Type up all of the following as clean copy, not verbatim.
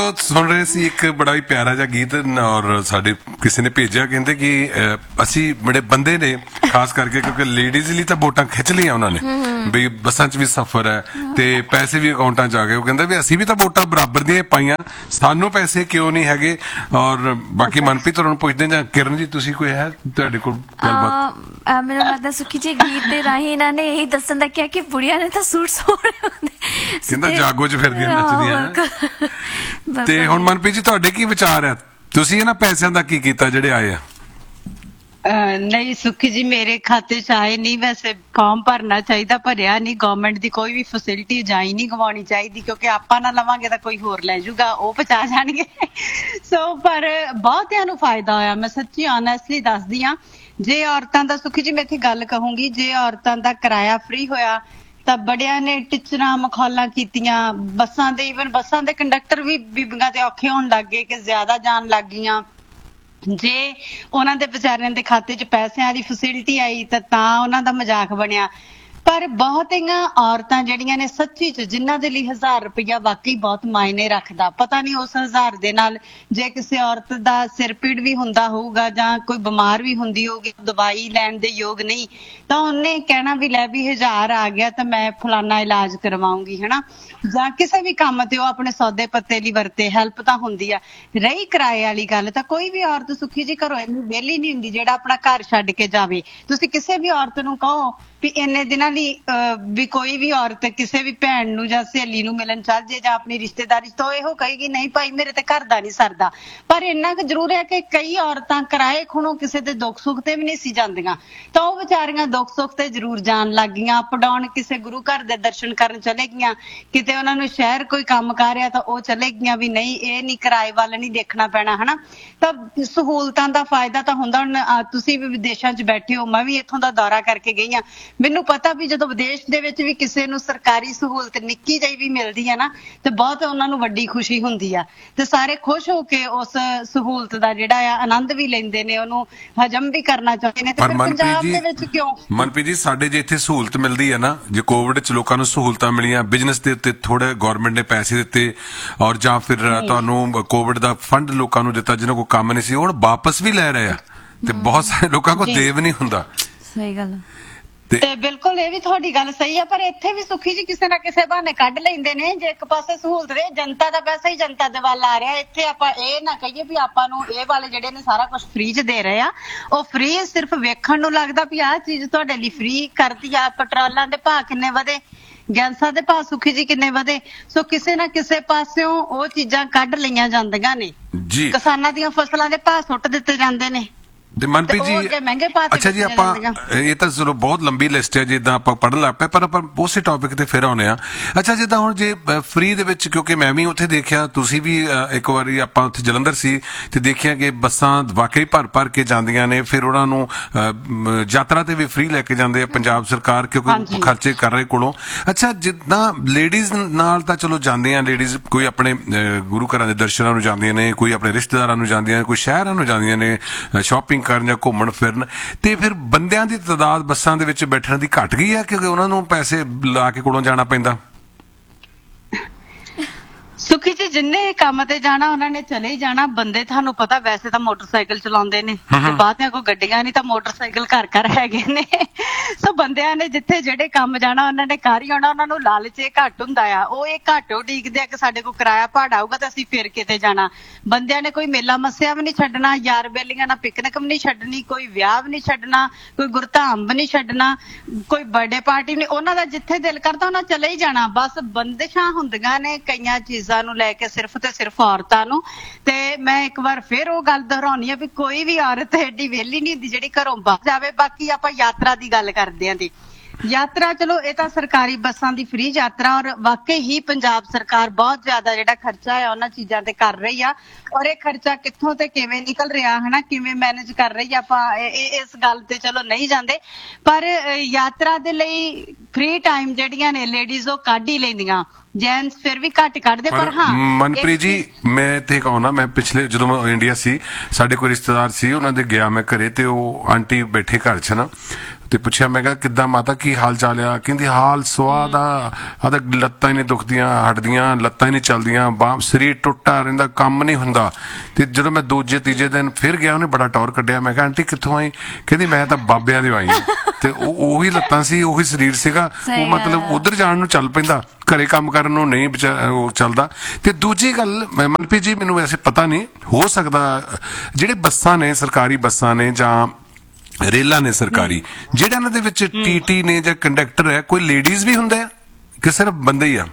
ਸੁਣ ਰਹੇ ਸੀ ਇੱਕ ਬੜਾ ਹੀ ਪਿਆਰਾ ਜਿਹਾ ਗੀਤ ਔਰ ਸਾਡੇ ਕਿਸੇ ਨੇ ਭੇਜਿਆ ਕਹਿੰਦੇ ਕਿ ਅਸੀਂ ਬੜੇ ਬੰਦੇ ਨੇ ਖਾਸ ਕਰਕੇ ਕਿਉਂਕਿ ਲੇਡੀਜ਼ ਲਈ ਤਾਂ ਵੋਟਾਂ ਖਿੱਚ ਲਈਆਂ ਉਹਨਾਂ ਨੇ ਵੀ ਬੱਸਾਂ 'ਚ ਵੀ ਸਫ਼ਰ ਹੈ ਤੇ ਪੈਸੇ ਵੀ ਅਕਾਊਂਟਾਂ 'ਚ ਆ ਗਏ। ਉਹ ਕਹਿੰਦਾ ਵੀ ਅਸੀਂ ਵੀ ਤਾਂ ਵੋਟਾਂ ਬਰਾਬਰ ਦੀਆਂ ਪਾਈਆਂ, ਸਾਨੂੰ ਪੈਸੇ ਕਿਉਂ ਨਹੀਂ ਹੈਗੇ। ਔਰ ਬਾਕੀ ਮਨਪ੍ਰੀਤ ਉਹਨਾਂ ਨੂੰ ਪੁੱਛਦੇ ਜਾਂ ਕਿਰਨ ਜੀ ਤੁਸੀਂ ਕੋਈ ਹੈ ਤੁਹਾਡੇ ਕੋਲ ਗੱਲਬਾਤ? ਮੈਨੂੰ ਲੱਗਦਾ ਸੁਖੀ ਜੀ ਗੀਤ ਦੇ ਰਾਹੀਂ ਇਹਨਾਂ ਨੇ ਇਹੀ ਦੱਸਣ ਦਾ ਕਿਹਾ ਕਿ ਬੁੜੀਆਂ ਨੇ ਤਾਂ ਸੂਟ ਸੋਹਣੇ ਹੁੰਦੇ, ਕਹਿੰਦਾ ਜਾਗੋ 'ਚ ਫਿਰਦੀਆਂ ਨੱਚਦੀਆਂ। ਤੇ ਹੁਣ ਮਨਪ੍ਰੀਤ ਜੀ ਤੁਹਾਡੇ ਕੀ ਵਿਚਾਰ ਹੈ, ਤੁਸੀਂ ਇਹਨਾਂ ਪੈਸਿਆਂ ਦਾ ਕੀ ਕੀਤਾ ਜਿਹੜੇ ਆਏ ਆ? ਨਹੀਂ ਸੁਖੀ ਜੀ ਮੇਰੇ ਖਾਤੇ 'ਚ ਆਏ ਨਹੀਂ, ਵੈਸੇ ਫਾਰਮ ਭਰਨਾ ਚਾਹੀਦਾ, ਭਰਿਆ ਨਹੀਂ। ਗਵਰਨਮੈਂਟ ਦੀ ਕੋਈ ਵੀ ਫੈਸਿਲਿਟੀ ਜਾਈ ਨਹੀਂ ਗਵਾਉਣੀ ਚਾਹੀਦੀ, ਕਿਉਂਕਿ ਆਪਾਂ ਨਾ ਲਵਾਂਗੇ ਤਾਂ ਕੋਈ ਹੋਰ ਲੈ ਜਾਊਗਾ, ਉਹ ਪਹੁੰਚਾ ਜਾਣਗੇ। ਸੋ ਪਰ ਬਹੁਤਿਆਂ ਨੂੰ ਫਾਇਦਾ ਹੋਇਆ, ਮੈਂ ਸੱਚੀ ਆਨੈਸਟਲੀ ਦੱਸਦੀ ਹਾਂ। ਜੇ ਔਰਤਾਂ ਦਾ ਸੁਖੀ ਜੀ ਮੈਂ ਇੱਥੇ ਗੱਲ ਕਹੂੰਗੀ, ਜੇ ਔਰਤਾਂ ਦਾ ਕਿਰਾਇਆ ਫ੍ਰੀ ਹੋਇਆ ਤਾਂ ਬੜਿਆਂ ਨੇ ਟੀਚਰਾਂ ਮਖੌਲਾਂ ਕੀਤੀਆਂ, ਬੱਸਾਂ ਦੇ ਈਵਨ ਬੱਸਾਂ ਦੇ ਕੰਡਕਟਰ ਵੀ ਬੀਬੀਆਂ ਤੇ ਔਖੇ ਹੋਣ ਲੱਗ ਗਏ ਕਿ ਜ਼ਿਆਦਾ ਜਾਣ ਲੱਗ ਗਈਆਂ। ਜੇ ਉਹਨਾਂ ਦੇ ਵਿਚਾਰਿਆਂ ਦੇ ਖਾਤੇ 'ਚ ਪੈਸਿਆਂ ਦੀ ਫੈਸਿਲਿਟੀ ਆਈ ਤਾਂ ਉਹਨਾਂ ਦਾ ਮਜ਼ਾਕ ਬਣਿਆ। ਪਰ ਬਹੁਤੀਆਂ ਔਰਤਾਂ ਜਿਹੜੀਆਂ ਨੇ ਸੱਚੀ 'ਚ ਜਿਨ੍ਹਾਂ ਦੇ ਲਈ 1000 ਰੁਪਇਆ ਵਾਕਈ ਬਹੁਤ ਮਾਇਨੇ ਰੱਖਦਾ, ਪਤਾ ਨਹੀਂ ਉਸ 1000 ਦੇ ਨਾਲ ਜੇ ਕਿਸੇ ਔਰਤ ਦਾ ਸਿਰ ਪੀੜ ਵੀ ਹੁੰਦਾ ਹੋਊਗਾ ਜਾਂ ਕੋਈ ਬਿਮਾਰ ਵੀ ਹੁੰਦੀ ਹੋਊਗੀ, ਦਵਾਈ ਲੈਣ ਦੇ ਯੋਗ ਨਹੀਂ, ਤਾਂ ਉਹਨੇ ਕਹਿਣਾ ਵੀ ਲੈ ਵੀ 1000 ਆ ਗਿਆ ਤਾਂ ਮੈਂ ਫਲਾਨਾ ਇਲਾਜ ਕਰਵਾਉਂਗੀ, ਹਨਾ। ਜਾਂ ਕਿਸੇ ਵੀ ਕੰਮ ਤੇ ਉਹ ਆਪਣੇ ਸੌਦੇ ਪੱਤੇ ਲਈ ਵਰਤੇ, ਹੈਲਪ ਤਾਂ ਹੁੰਦੀ ਆ। ਰਹੀ ਕਿਰਾਏ ਵਾਲੀ ਗੱਲ, ਤਾਂ ਕੋਈ ਵੀ ਔਰਤ ਸੁਖੀ ਜੀ ਘਰੋਂ ਇੰਨੀ ਵਿਹਲੀ ਨਹੀਂ ਹੁੰਦੀ ਜਿਹੜਾ ਆਪਣਾ ਘਰ ਛੱਡ ਕੇ ਜਾਵੇ। ਤੁਸੀਂ ਕਿਸੇ ਵੀ ਔਰਤ ਨੂੰ ਕਹੋ ਵੀ ਇੰਨੇ ਦਿਨਾਂ ਲਈ ਵੀ ਕੋਈ ਵੀ ਔਰਤ ਕਿਸੇ ਵੀ ਭੈਣ ਨੂੰ ਜਾਂ ਸਹੇਲੀ ਨੂੰ ਮਿਲਣ ਚੱਲ ਜੇ ਜਾਂ ਆਪਣੀ ਰਿਸ਼ਤੇਦਾਰੀ 'ਚ, ਤਾਂ ਇਹੋ ਕਹੇਗੀ ਨਹੀਂ ਭਾਈ ਮੇਰੇ ਤੇ ਘਰ ਦਾ ਨਹੀਂ ਸਰਦਾ। ਪਰ ਇੰਨਾ ਕੁ ਜ਼ਰੂਰ ਹੈ ਕਿ ਕਈ ਔਰਤਾਂ ਕਿਰਾਏ ਖੁਣੋਂ ਕਿਸੇ ਦੇ ਦੁੱਖ ਸੁੱਖ ਤੇ ਵੀ ਨਹੀਂ ਸੀ ਜਾਂਦੀਆਂ, ਤਾਂ ਉਹ ਵਿਚਾਰੀਆਂ ਦੁੱਖ ਸੁੱਖ ਤੇ ਜ਼ਰੂਰ ਜਾਣ ਲੱਗ ਗਈਆਂ। ਅਪ ਡਾਊਨ ਕਿਸੇ ਗੁਰੂ ਘਰ ਦੇ ਦਰਸ਼ਨ ਕਰਨ ਚਲੇ ਗਈਆਂ, ਕਿਤੇ ਉਹਨਾਂ ਨੂੰ ਸ਼ਹਿਰ ਕੋਈ ਕੰਮ ਕਰ ਰਿਹਾ ਤਾਂ ਉਹ ਚਲੇ ਗਈਆਂ ਵੀ ਨਹੀਂ ਇਹ ਨਹੀਂ ਕਿਰਾਏ ਵੱਲ ਨਹੀਂ ਦੇਖਣਾ ਪੈਣਾ, ਹਨਾ। ਤਾਂ ਸਹੂਲਤਾਂ ਦਾ ਫਾਇਦਾ ਤਾਂ ਹੁੰਦਾ। ਹੁਣ ਤੁਸੀਂ ਵੀ ਵਿਦੇਸ਼ਾਂ 'ਚ ਬੈਠੇ ਹੋ, ਮੈਂ ਵੀ ਇੱਥੋਂ ਦਾ ਦੌਰਾ ਕਰਕੇ ਗਈ ਹਾਂ, ਮੈਨੂੰ ਪਤਾ ਵੀ ਜਦੋਂ ਵਿਦੇਸ਼ ਦੇ ਵਿੱਚ ਵੀ ਕਿਸੇ ਨੂੰ ਸਰਕਾਰੀ ਸਹੂਲਤ ਨਿੱਕੀ ਜਿਹੀ ਵੀ ਮਿਲਦੀ ਹੈ ਨਾ ਤੇ ਬਹੁਤ ਉਹਨਾਂ ਨੂੰ ਵੱਡੀ ਖੁਸ਼ੀ ਹੁੰਦੀ ਆ, ਤੇ ਸਾਰੇ ਖੁਸ਼ ਹੋ ਕੇ ਉਸ ਸਹੂਲਤ ਦਾ ਜਿਹੜਾ ਆ ਆਨੰਦ ਵੀ ਲੈਂਦੇ ਨੇ, ਉਹਨੂੰ ਹਜਮ ਵੀ ਕਰਨਾ ਚਾਹੁੰਦੇ ਨੇ। ਤੇ ਫਿਰ ਪੰਜਾਬ ਦੇ ਵਿੱਚ ਕਿਉਂ? ਮਨਪ੍ਰੀਤ ਜੀ ਸਾਡੇ ਜੇ ਇੱਥੇ ਸਹੂਲਤ ਮਿਲਦੀ ਹੈ ਨਾ, ਜੇ ਕੋਵਿਡ 'ਚ ਲੋਕਾਂ ਨੂੰ ਸਹੂਲਤਾਂ ਮਿਲੀਆਂ, ਬਿਜ਼ਨਸ ਦੇ ਉੱਤੇ ਥੋੜੇ ਗਵਰਨਮੈਂਟ ਨੇ ਪੈਸੇ ਦਿੱਤੇ, ਔਰ ਜਾਂ ਫਿਰ ਤੁਹਾਨੂੰ ਕੋਵਿਡ ਦਾ ਫੰਡ ਲੋਕਾਂ ਨੂੰ ਦਿੱਤਾ ਜਿਹਨਾਂ ਕੋਲ ਕੰਮ ਨਹੀਂ ਸੀ, ਹੁਣ ਵਾਪਸ ਵੀ ਲੈ ਰਹੇ ਆ ਤੇ ਬਹੁਤ ਸਾਰੇ ਲੋਕਾਂ ਕੋਲ ਦੇਵ ਨਹੀਂ ਹੁੰਦਾ। ਸਹੀ ਗੱਲ ਤੇ ਬਿਲਕੁਲ ਇਹ ਵੀ ਤੁਹਾਡੀ ਗੱਲ ਸਹੀ ਆ। ਪਰ ਇੱਥੇ ਵੀ ਸੁਖੀ ਜੀ ਕਿਸੇ ਨਾ ਕਿਸੇ ਬਹਾਨੇ ਕੱਢ ਲੈਂਦੇ ਨੇ। ਜੇ ਇੱਕ ਪਾਸੇ ਸਹੂਲਤ ਦੇ ਜਨਤਾ ਦਾ ਪੈਸਾ ਹੀ ਜਨਤਾ ਦੇ ਵੱਲ ਆ ਰਿਹਾ, ਇੱਥੇ ਆਪਾਂ ਇਹ ਨਾ ਕਹੀਏ ਵੀ ਆਪਾਂ ਨੂੰ ਇਹ ਵਾਲੇ ਜਿਹੜੇ ਨੇ ਸਾਰਾ ਕੁਝ ਫ੍ਰੀ 'ਚ ਦੇ ਰਹੇ ਆ। ਉਹ ਫ੍ਰੀ ਸਿਰਫ ਵੇਖਣ ਨੂੰ ਲੱਗਦਾ ਵੀ ਆਹ ਚੀਜ਼ ਤੁਹਾਡੇ ਲਈ ਫ੍ਰੀ ਕਰਤੀ ਆ। ਪੈਟਰੋਲਾਂ ਦੇ ਭਾਅ ਕਿੰਨੇ ਵਧੇ, ਗੈਸਾਂ ਦੇ ਭਾਅ ਸੁਖੀ ਜੀ ਕਿੰਨੇ ਵਧੇ। ਸੋ ਕਿਸੇ ਨਾ ਕਿਸੇ ਪਾਸਿਓਂ ਉਹ ਚੀਜ਼ਾਂ ਕੱਢ ਲਈਆਂ ਜਾਂਦੀਆਂ ਨੇ। ਕਿਸਾਨਾਂ ਦੀਆਂ ਫਸਲਾਂ ਦੇ ਭਾਅ ਸੁੱਟ ਦਿੱਤੇ ਜਾਂਦੇ ਨੇ। ਤੇ ਮਨਪ੍ਰੀਤ ਜੀ ਅੱਛਾ ਜੀ, ਆਪਾਂ ਇਹ ਤਾਂ ਚਲੋ ਬਹੁਤ ਲੰਬੀ ਲਿਸਟ ਹੈ ਜਿੱਦਾਂ ਆਪਾਂ ਪੜ੍ਹਨ ਲੱਗ ਪਏ, ਪਰ ਆਪਾਂ ਉਸੇ ਟੌਪਿਕ ਤੇ ਫਿਰ ਆਉਂਦੇ ਆ। ਅੱਛਾ ਜਿੱਦਾਂ ਹੁਣ ਜੇ ਫ੍ਰੀ ਦੇ ਵਿੱਚ, ਕਿਉਂਕਿ ਮੈਂ ਵੀ ਉੱਥੇ ਦੇਖਿਆ, ਤੁਸੀਂ ਵੀ ਇੱਕ ਵਾਰੀ ਆਪਾਂ ਉੱਥੇ ਜਲੰਧਰ ਸੀ ਤੇ ਦੇਖਿਆ ਕਿ ਬੱਸਾਂ ਵਾਕਈ ਭਰ ਕੇ ਜਾਂਦੀਆਂ ਨੇ, ਫਿਰ ਉਹਨਾਂ ਨੂੰ ਯਾਤਰਾ ਤੇ ਵੀ ਫ੍ਰੀ ਲੈ ਕੇ ਜਾਂਦੇ ਆ ਪੰਜਾਬ ਸਰਕਾਰ, ਕਿਉਂਕਿ ਖਰਚੇ ਕਰ ਰਹੇ ਕੋਲੋਂ। ਅੱਛਾ ਜਿੱਦਾਂ ਲੇਡੀਜ਼ ਨਾਲ ਤਾਂ ਚਲੋ ਜਾਂਦੀਆਂ, ਲੇਡੀਜ਼ ਕੋਈ ਆਪਣੇ ਗੁਰੂ ਘਰਾਂ ਦੇ ਦਰਸ਼ਨਾਂ ਨੂੰ ਜਾਂਦੀਆਂ ਨੇ, ਕੋਈ ਆਪਣੇ ਰਿਸ਼ਤੇਦਾਰਾਂ ਨੂੰ ਜਾਂਦੀਆਂ ਨੇ, ਕੋਈ ਸ਼ਹਿਰਾਂ ਨੂੰ ਜਾਂਦੀਆਂ ਨੇ ਸ਼ਾਪਿੰਗ ਕਰਨ ਜਾਂ ਘੁੰਮਣ ਫਿਰਨ, ਤੇ ਫਿਰ ਬੰਦਿਆਂ ਦੀ ਤਾਦਾਦ ਬੱਸਾਂ ਦੇ ਵਿੱਚ ਬੈਠਣ ਦੀ ਘਟ ਗਈ ਹੈ ਕਿਉਂਕਿ ਉਹਨਾਂ ਨੂੰ ਪੈਸੇ ਲਾ ਕੇ ਕੋਲੋਂ ਜਾਣਾ ਪੈਂਦਾ। ਸੁਖੀ ਜੀ ਜਿੰਨੇ ਕੰਮ ਤੇ ਜਾਣਾ ਉਹਨਾਂ ਨੇ ਚਲੇ ਹੀ ਜਾਣਾ। ਬੰਦੇ ਤੁਹਾਨੂੰ ਪਤਾ ਵੈਸੇ ਤਾਂ ਮੋਟਰਸਾਈਕਲ ਚਲਾਉਂਦੇ ਨੇ, ਬਾਅਦ ਕੋਈ ਗੱਡੀਆਂ ਨਹੀਂ ਤਾਂ ਮੋਟਰਸਾਈਕਲ ਘਰ ਹੈਗੇ ਨੇ। ਸੋ ਬੰਦਿਆਂ ਨੇ ਜਿੱਥੇ ਜਿਹੜੇ ਕੰਮ ਜਾਣਾ ਉਹਨਾਂ ਨੇ ਕਰ ਹੀ ਆਉਣਾ। ਉਹਨਾਂ ਨੂੰ ਲਾਲਚ ਇਹ ਘੱਟ ਹੁੰਦਾ ਆ, ਉਹ ਇਹ ਘੱਟ ਉਡੀਕਦੇ ਆ ਕਿ ਸਾਡੇ ਕੋਲ ਕਿਰਾਇਆ ਭਾੜਾ ਆਊਗਾ ਤਾਂ ਅਸੀਂ ਫਿਰ ਕਿਤੇ ਜਾਣਾ। ਬੰਦਿਆਂ ਨੇ ਕੋਈ ਮੇਲਾ ਮੱਸਿਆ ਵੀ ਨਹੀਂ ਛੱਡਣਾ, ਯਾਰ ਬੇਲੀਆਂ ਨਾਲ ਪਿਕਨਿਕ ਵੀ ਨਹੀਂ ਛੱਡਣੀ, ਕੋਈ ਵਿਆਹ ਵੀ ਨਹੀਂ ਛੱਡਣਾ, ਕੋਈ ਗੁਰਧਾਮ ਵੀ ਨਹੀਂ ਛੱਡਣਾ, ਕੋਈ ਬਰਥਡੇ ਪਾਰਟੀ ਨਹੀਂ। ਉਹਨਾਂ ਦਾ ਜਿੱਥੇ ਦਿਲ ਕਰਦਾ ਉਹਨਾਂ ਚਲੇ ਹੀ ਜਾਣਾ। ਬਸ ਬੰਦਿਸ਼ਾਂ ਹੁੰਦੀਆਂ ਨੇ ਕਈਆਂ ਚੀਜ਼ਾਂ ਨੂੰ ਲੈ ਕੇ, ਸਿਰਫ ਤੇ ਸਿਰਫ ਔਰਤਾਂ ਨੂੰ। ਤੇ ਮੈਂ ਇੱਕ ਵਾਰ ਫਿਰ ਉਹ ਗੱਲ ਦੁਹਰਾਉਣੀ ਆ ਵੀ ਕੋਈ ਵੀ ਔਰਤ ਐਡੀ ਵਿਹਲੀ ਨਹੀਂ ਹੁੰਦੀ ਜਿਹੜੀ ਘਰੋਂ ਬਾਹਰ ਜਾਵੇ। ਬਾਕੀ ਆਪਾਂ ਯਾਤਰਾ ਦੀ ਗੱਲ ਕਰਦੇ ਆਂ। ਦੀ ਯਾਤਰਾ ਚਲੋ ਇਹ ਤਾਂ ਸਰਕਾਰੀ ਬੱਸਾਂ ਦੀ ਫ੍ਰੀ ਯਾਤਰਾ, ਔਰ ਵਾਕਈ ਹੀ ਪੰਜਾਬ ਸਰਕਾਰ ਬਹੁਤ ਜ਼ਿਆਦਾ ਜਿਹੜਾ ਖਰਚਾ ਹੈ ਉਹਨਾਂ ਚੀਜ਼ਾਂ ਤੇ ਕਰ ਰਹੀ ਆ। ਔਰ ਇਹ ਖਰਚਾ ਕਿੱਥੋਂ ਤੇ ਕਿਵੇਂ ਨਿਕਲ ਰਿਹਾ ਹਨਾ, ਕਿਵੇਂ ਮੈਨੇਜ ਕਰ ਰਹੀ ਆ, ਆਪਾਂ ਇਸ ਗੱਲ ਤੇ ਚਲੋ ਨਹੀਂ ਜਾਂਦੇ। ਪਰ ਯਾਤਰਾ ਦੇ ਲਈ ਫ੍ਰੀ ਟਾਈਮ ਜਿਹੜੀਆਂ ਨੇ ਲੇਡੀਜ਼ ਉਹ ਕੱਢ ਹੀ ਲੈਂਦੀਆਂ, ਜੈਂਟਸ ਫਿਰ ਵੀ ਘੱਟ ਕੱਢਦੇ। ਪਰ ਹਾਂ ਮਨਪ੍ਰੀਤ ਜੀ ਮੈਂ ਤੇ ਕਹਣਾ, ਮੈਂ ਪਿਛਲੇ ਜਦੋਂ ਮੈਂ ਇੰਡੀਆ ਸੀ ਸਾਡੇ ਕੋਈ ਰਿਸ਼ਤੇਦਾਰ ਸੀ, ਉਹਨਾਂ ਦੇ ਗਿਆ ਮੈਂ ਘਰੇ ਤੇ ਉਹ ਆਂਟੀ ਬੈਠੇ ਘਰ 'ਚ ਨਾ, ਤੇ ਪੁੱਛਿਆ ਮੈਂ ਕਿਹਾ ਕਿੱਦਾਂ ਮਾਤਾ ਕੀ ਹਾਲ ਚਾਲ ਆ? ਕਹਿੰਦੀ ਹਾਲ ਸਵਾਦ ਆ ਤਾਂ ਲੱਤਾਂ ਹੀ ਨਹੀਂ ਦੁਖਦੀਆਂ, ਹੱਡਦੀਆਂ ਲੱਤਾਂ ਹੀ ਨਹੀਂ ਚੱਲਦੀਆਂ, ਬਾਹ ਸਰੀਰ ਟੁੱਟਾ ਰਹਿੰਦਾ, ਕੰਮ ਨਹੀਂ ਹੁੰਦਾ। ਤੇ ਜਦੋਂ ਮੈਂ ਦੂਜੇ ਤੀਜੇ ਦਿਨ ਫਿਰ ਗਿਆ ਉਹਨੇ ਬੜਾ ਟੌਰ ਕੱਢਿਆ। ਮੈਂ ਕਿਹਾ ਆਂਟੀ ਕਿੱਥੋਂ ਆਈ? ਕਹਿੰਦੀ ਮੈਂ ਤਾਂ ਬਾਬਿਆਂ ਦੇ ਆਈ ਤੇ ਉਹੀ ਲੱਤਾਂ ਸੀ, ਉਹੀ ਸਰੀਰ ਸੀਗਾ, ਉਹ ਮਤਲਬ ਉਧਰ ਜਾਣ ਨੂੰ ਚੱਲ ਪੈਂਦਾ, ਘਰੇ ਕੰਮ ਕਰਨ ਨੂੰ ਨਹੀਂ ਉਹ ਚੱਲਦਾ। ਤੇ ਦੂਜੀ ਗੱਲ ਮਨਪ੍ਰੀਤ ਜੀ ਮੈਨੂੰ ਵੈਸੇ ਪਤਾ ਨਹੀਂ, ਹੋ ਸਕਦਾ ਜਿਹੜੇ ਬੱਸਾਂ ਨੇ ਸਰਕਾਰੀ ਬੱਸਾਂ ਨੇ ਜਾਂ ਰੇਲਾਂ ਨੇ ਸਰਕਾਰੀ, ਜਿਹੜਾ ਇਹਨਾਂ ਦੇ ਵਿੱਚ ਟੀਟੀ ਨੇ ਜਾਂ ਕੰਡਕਟਰ ਹੈ, ਕੋਈ ਲੇਡੀਜ਼ ਵੀ ਹੁੰਦਾ ਕਿ ਸਿਰਫ ਬੰਦੇ ਹੀ ਆ?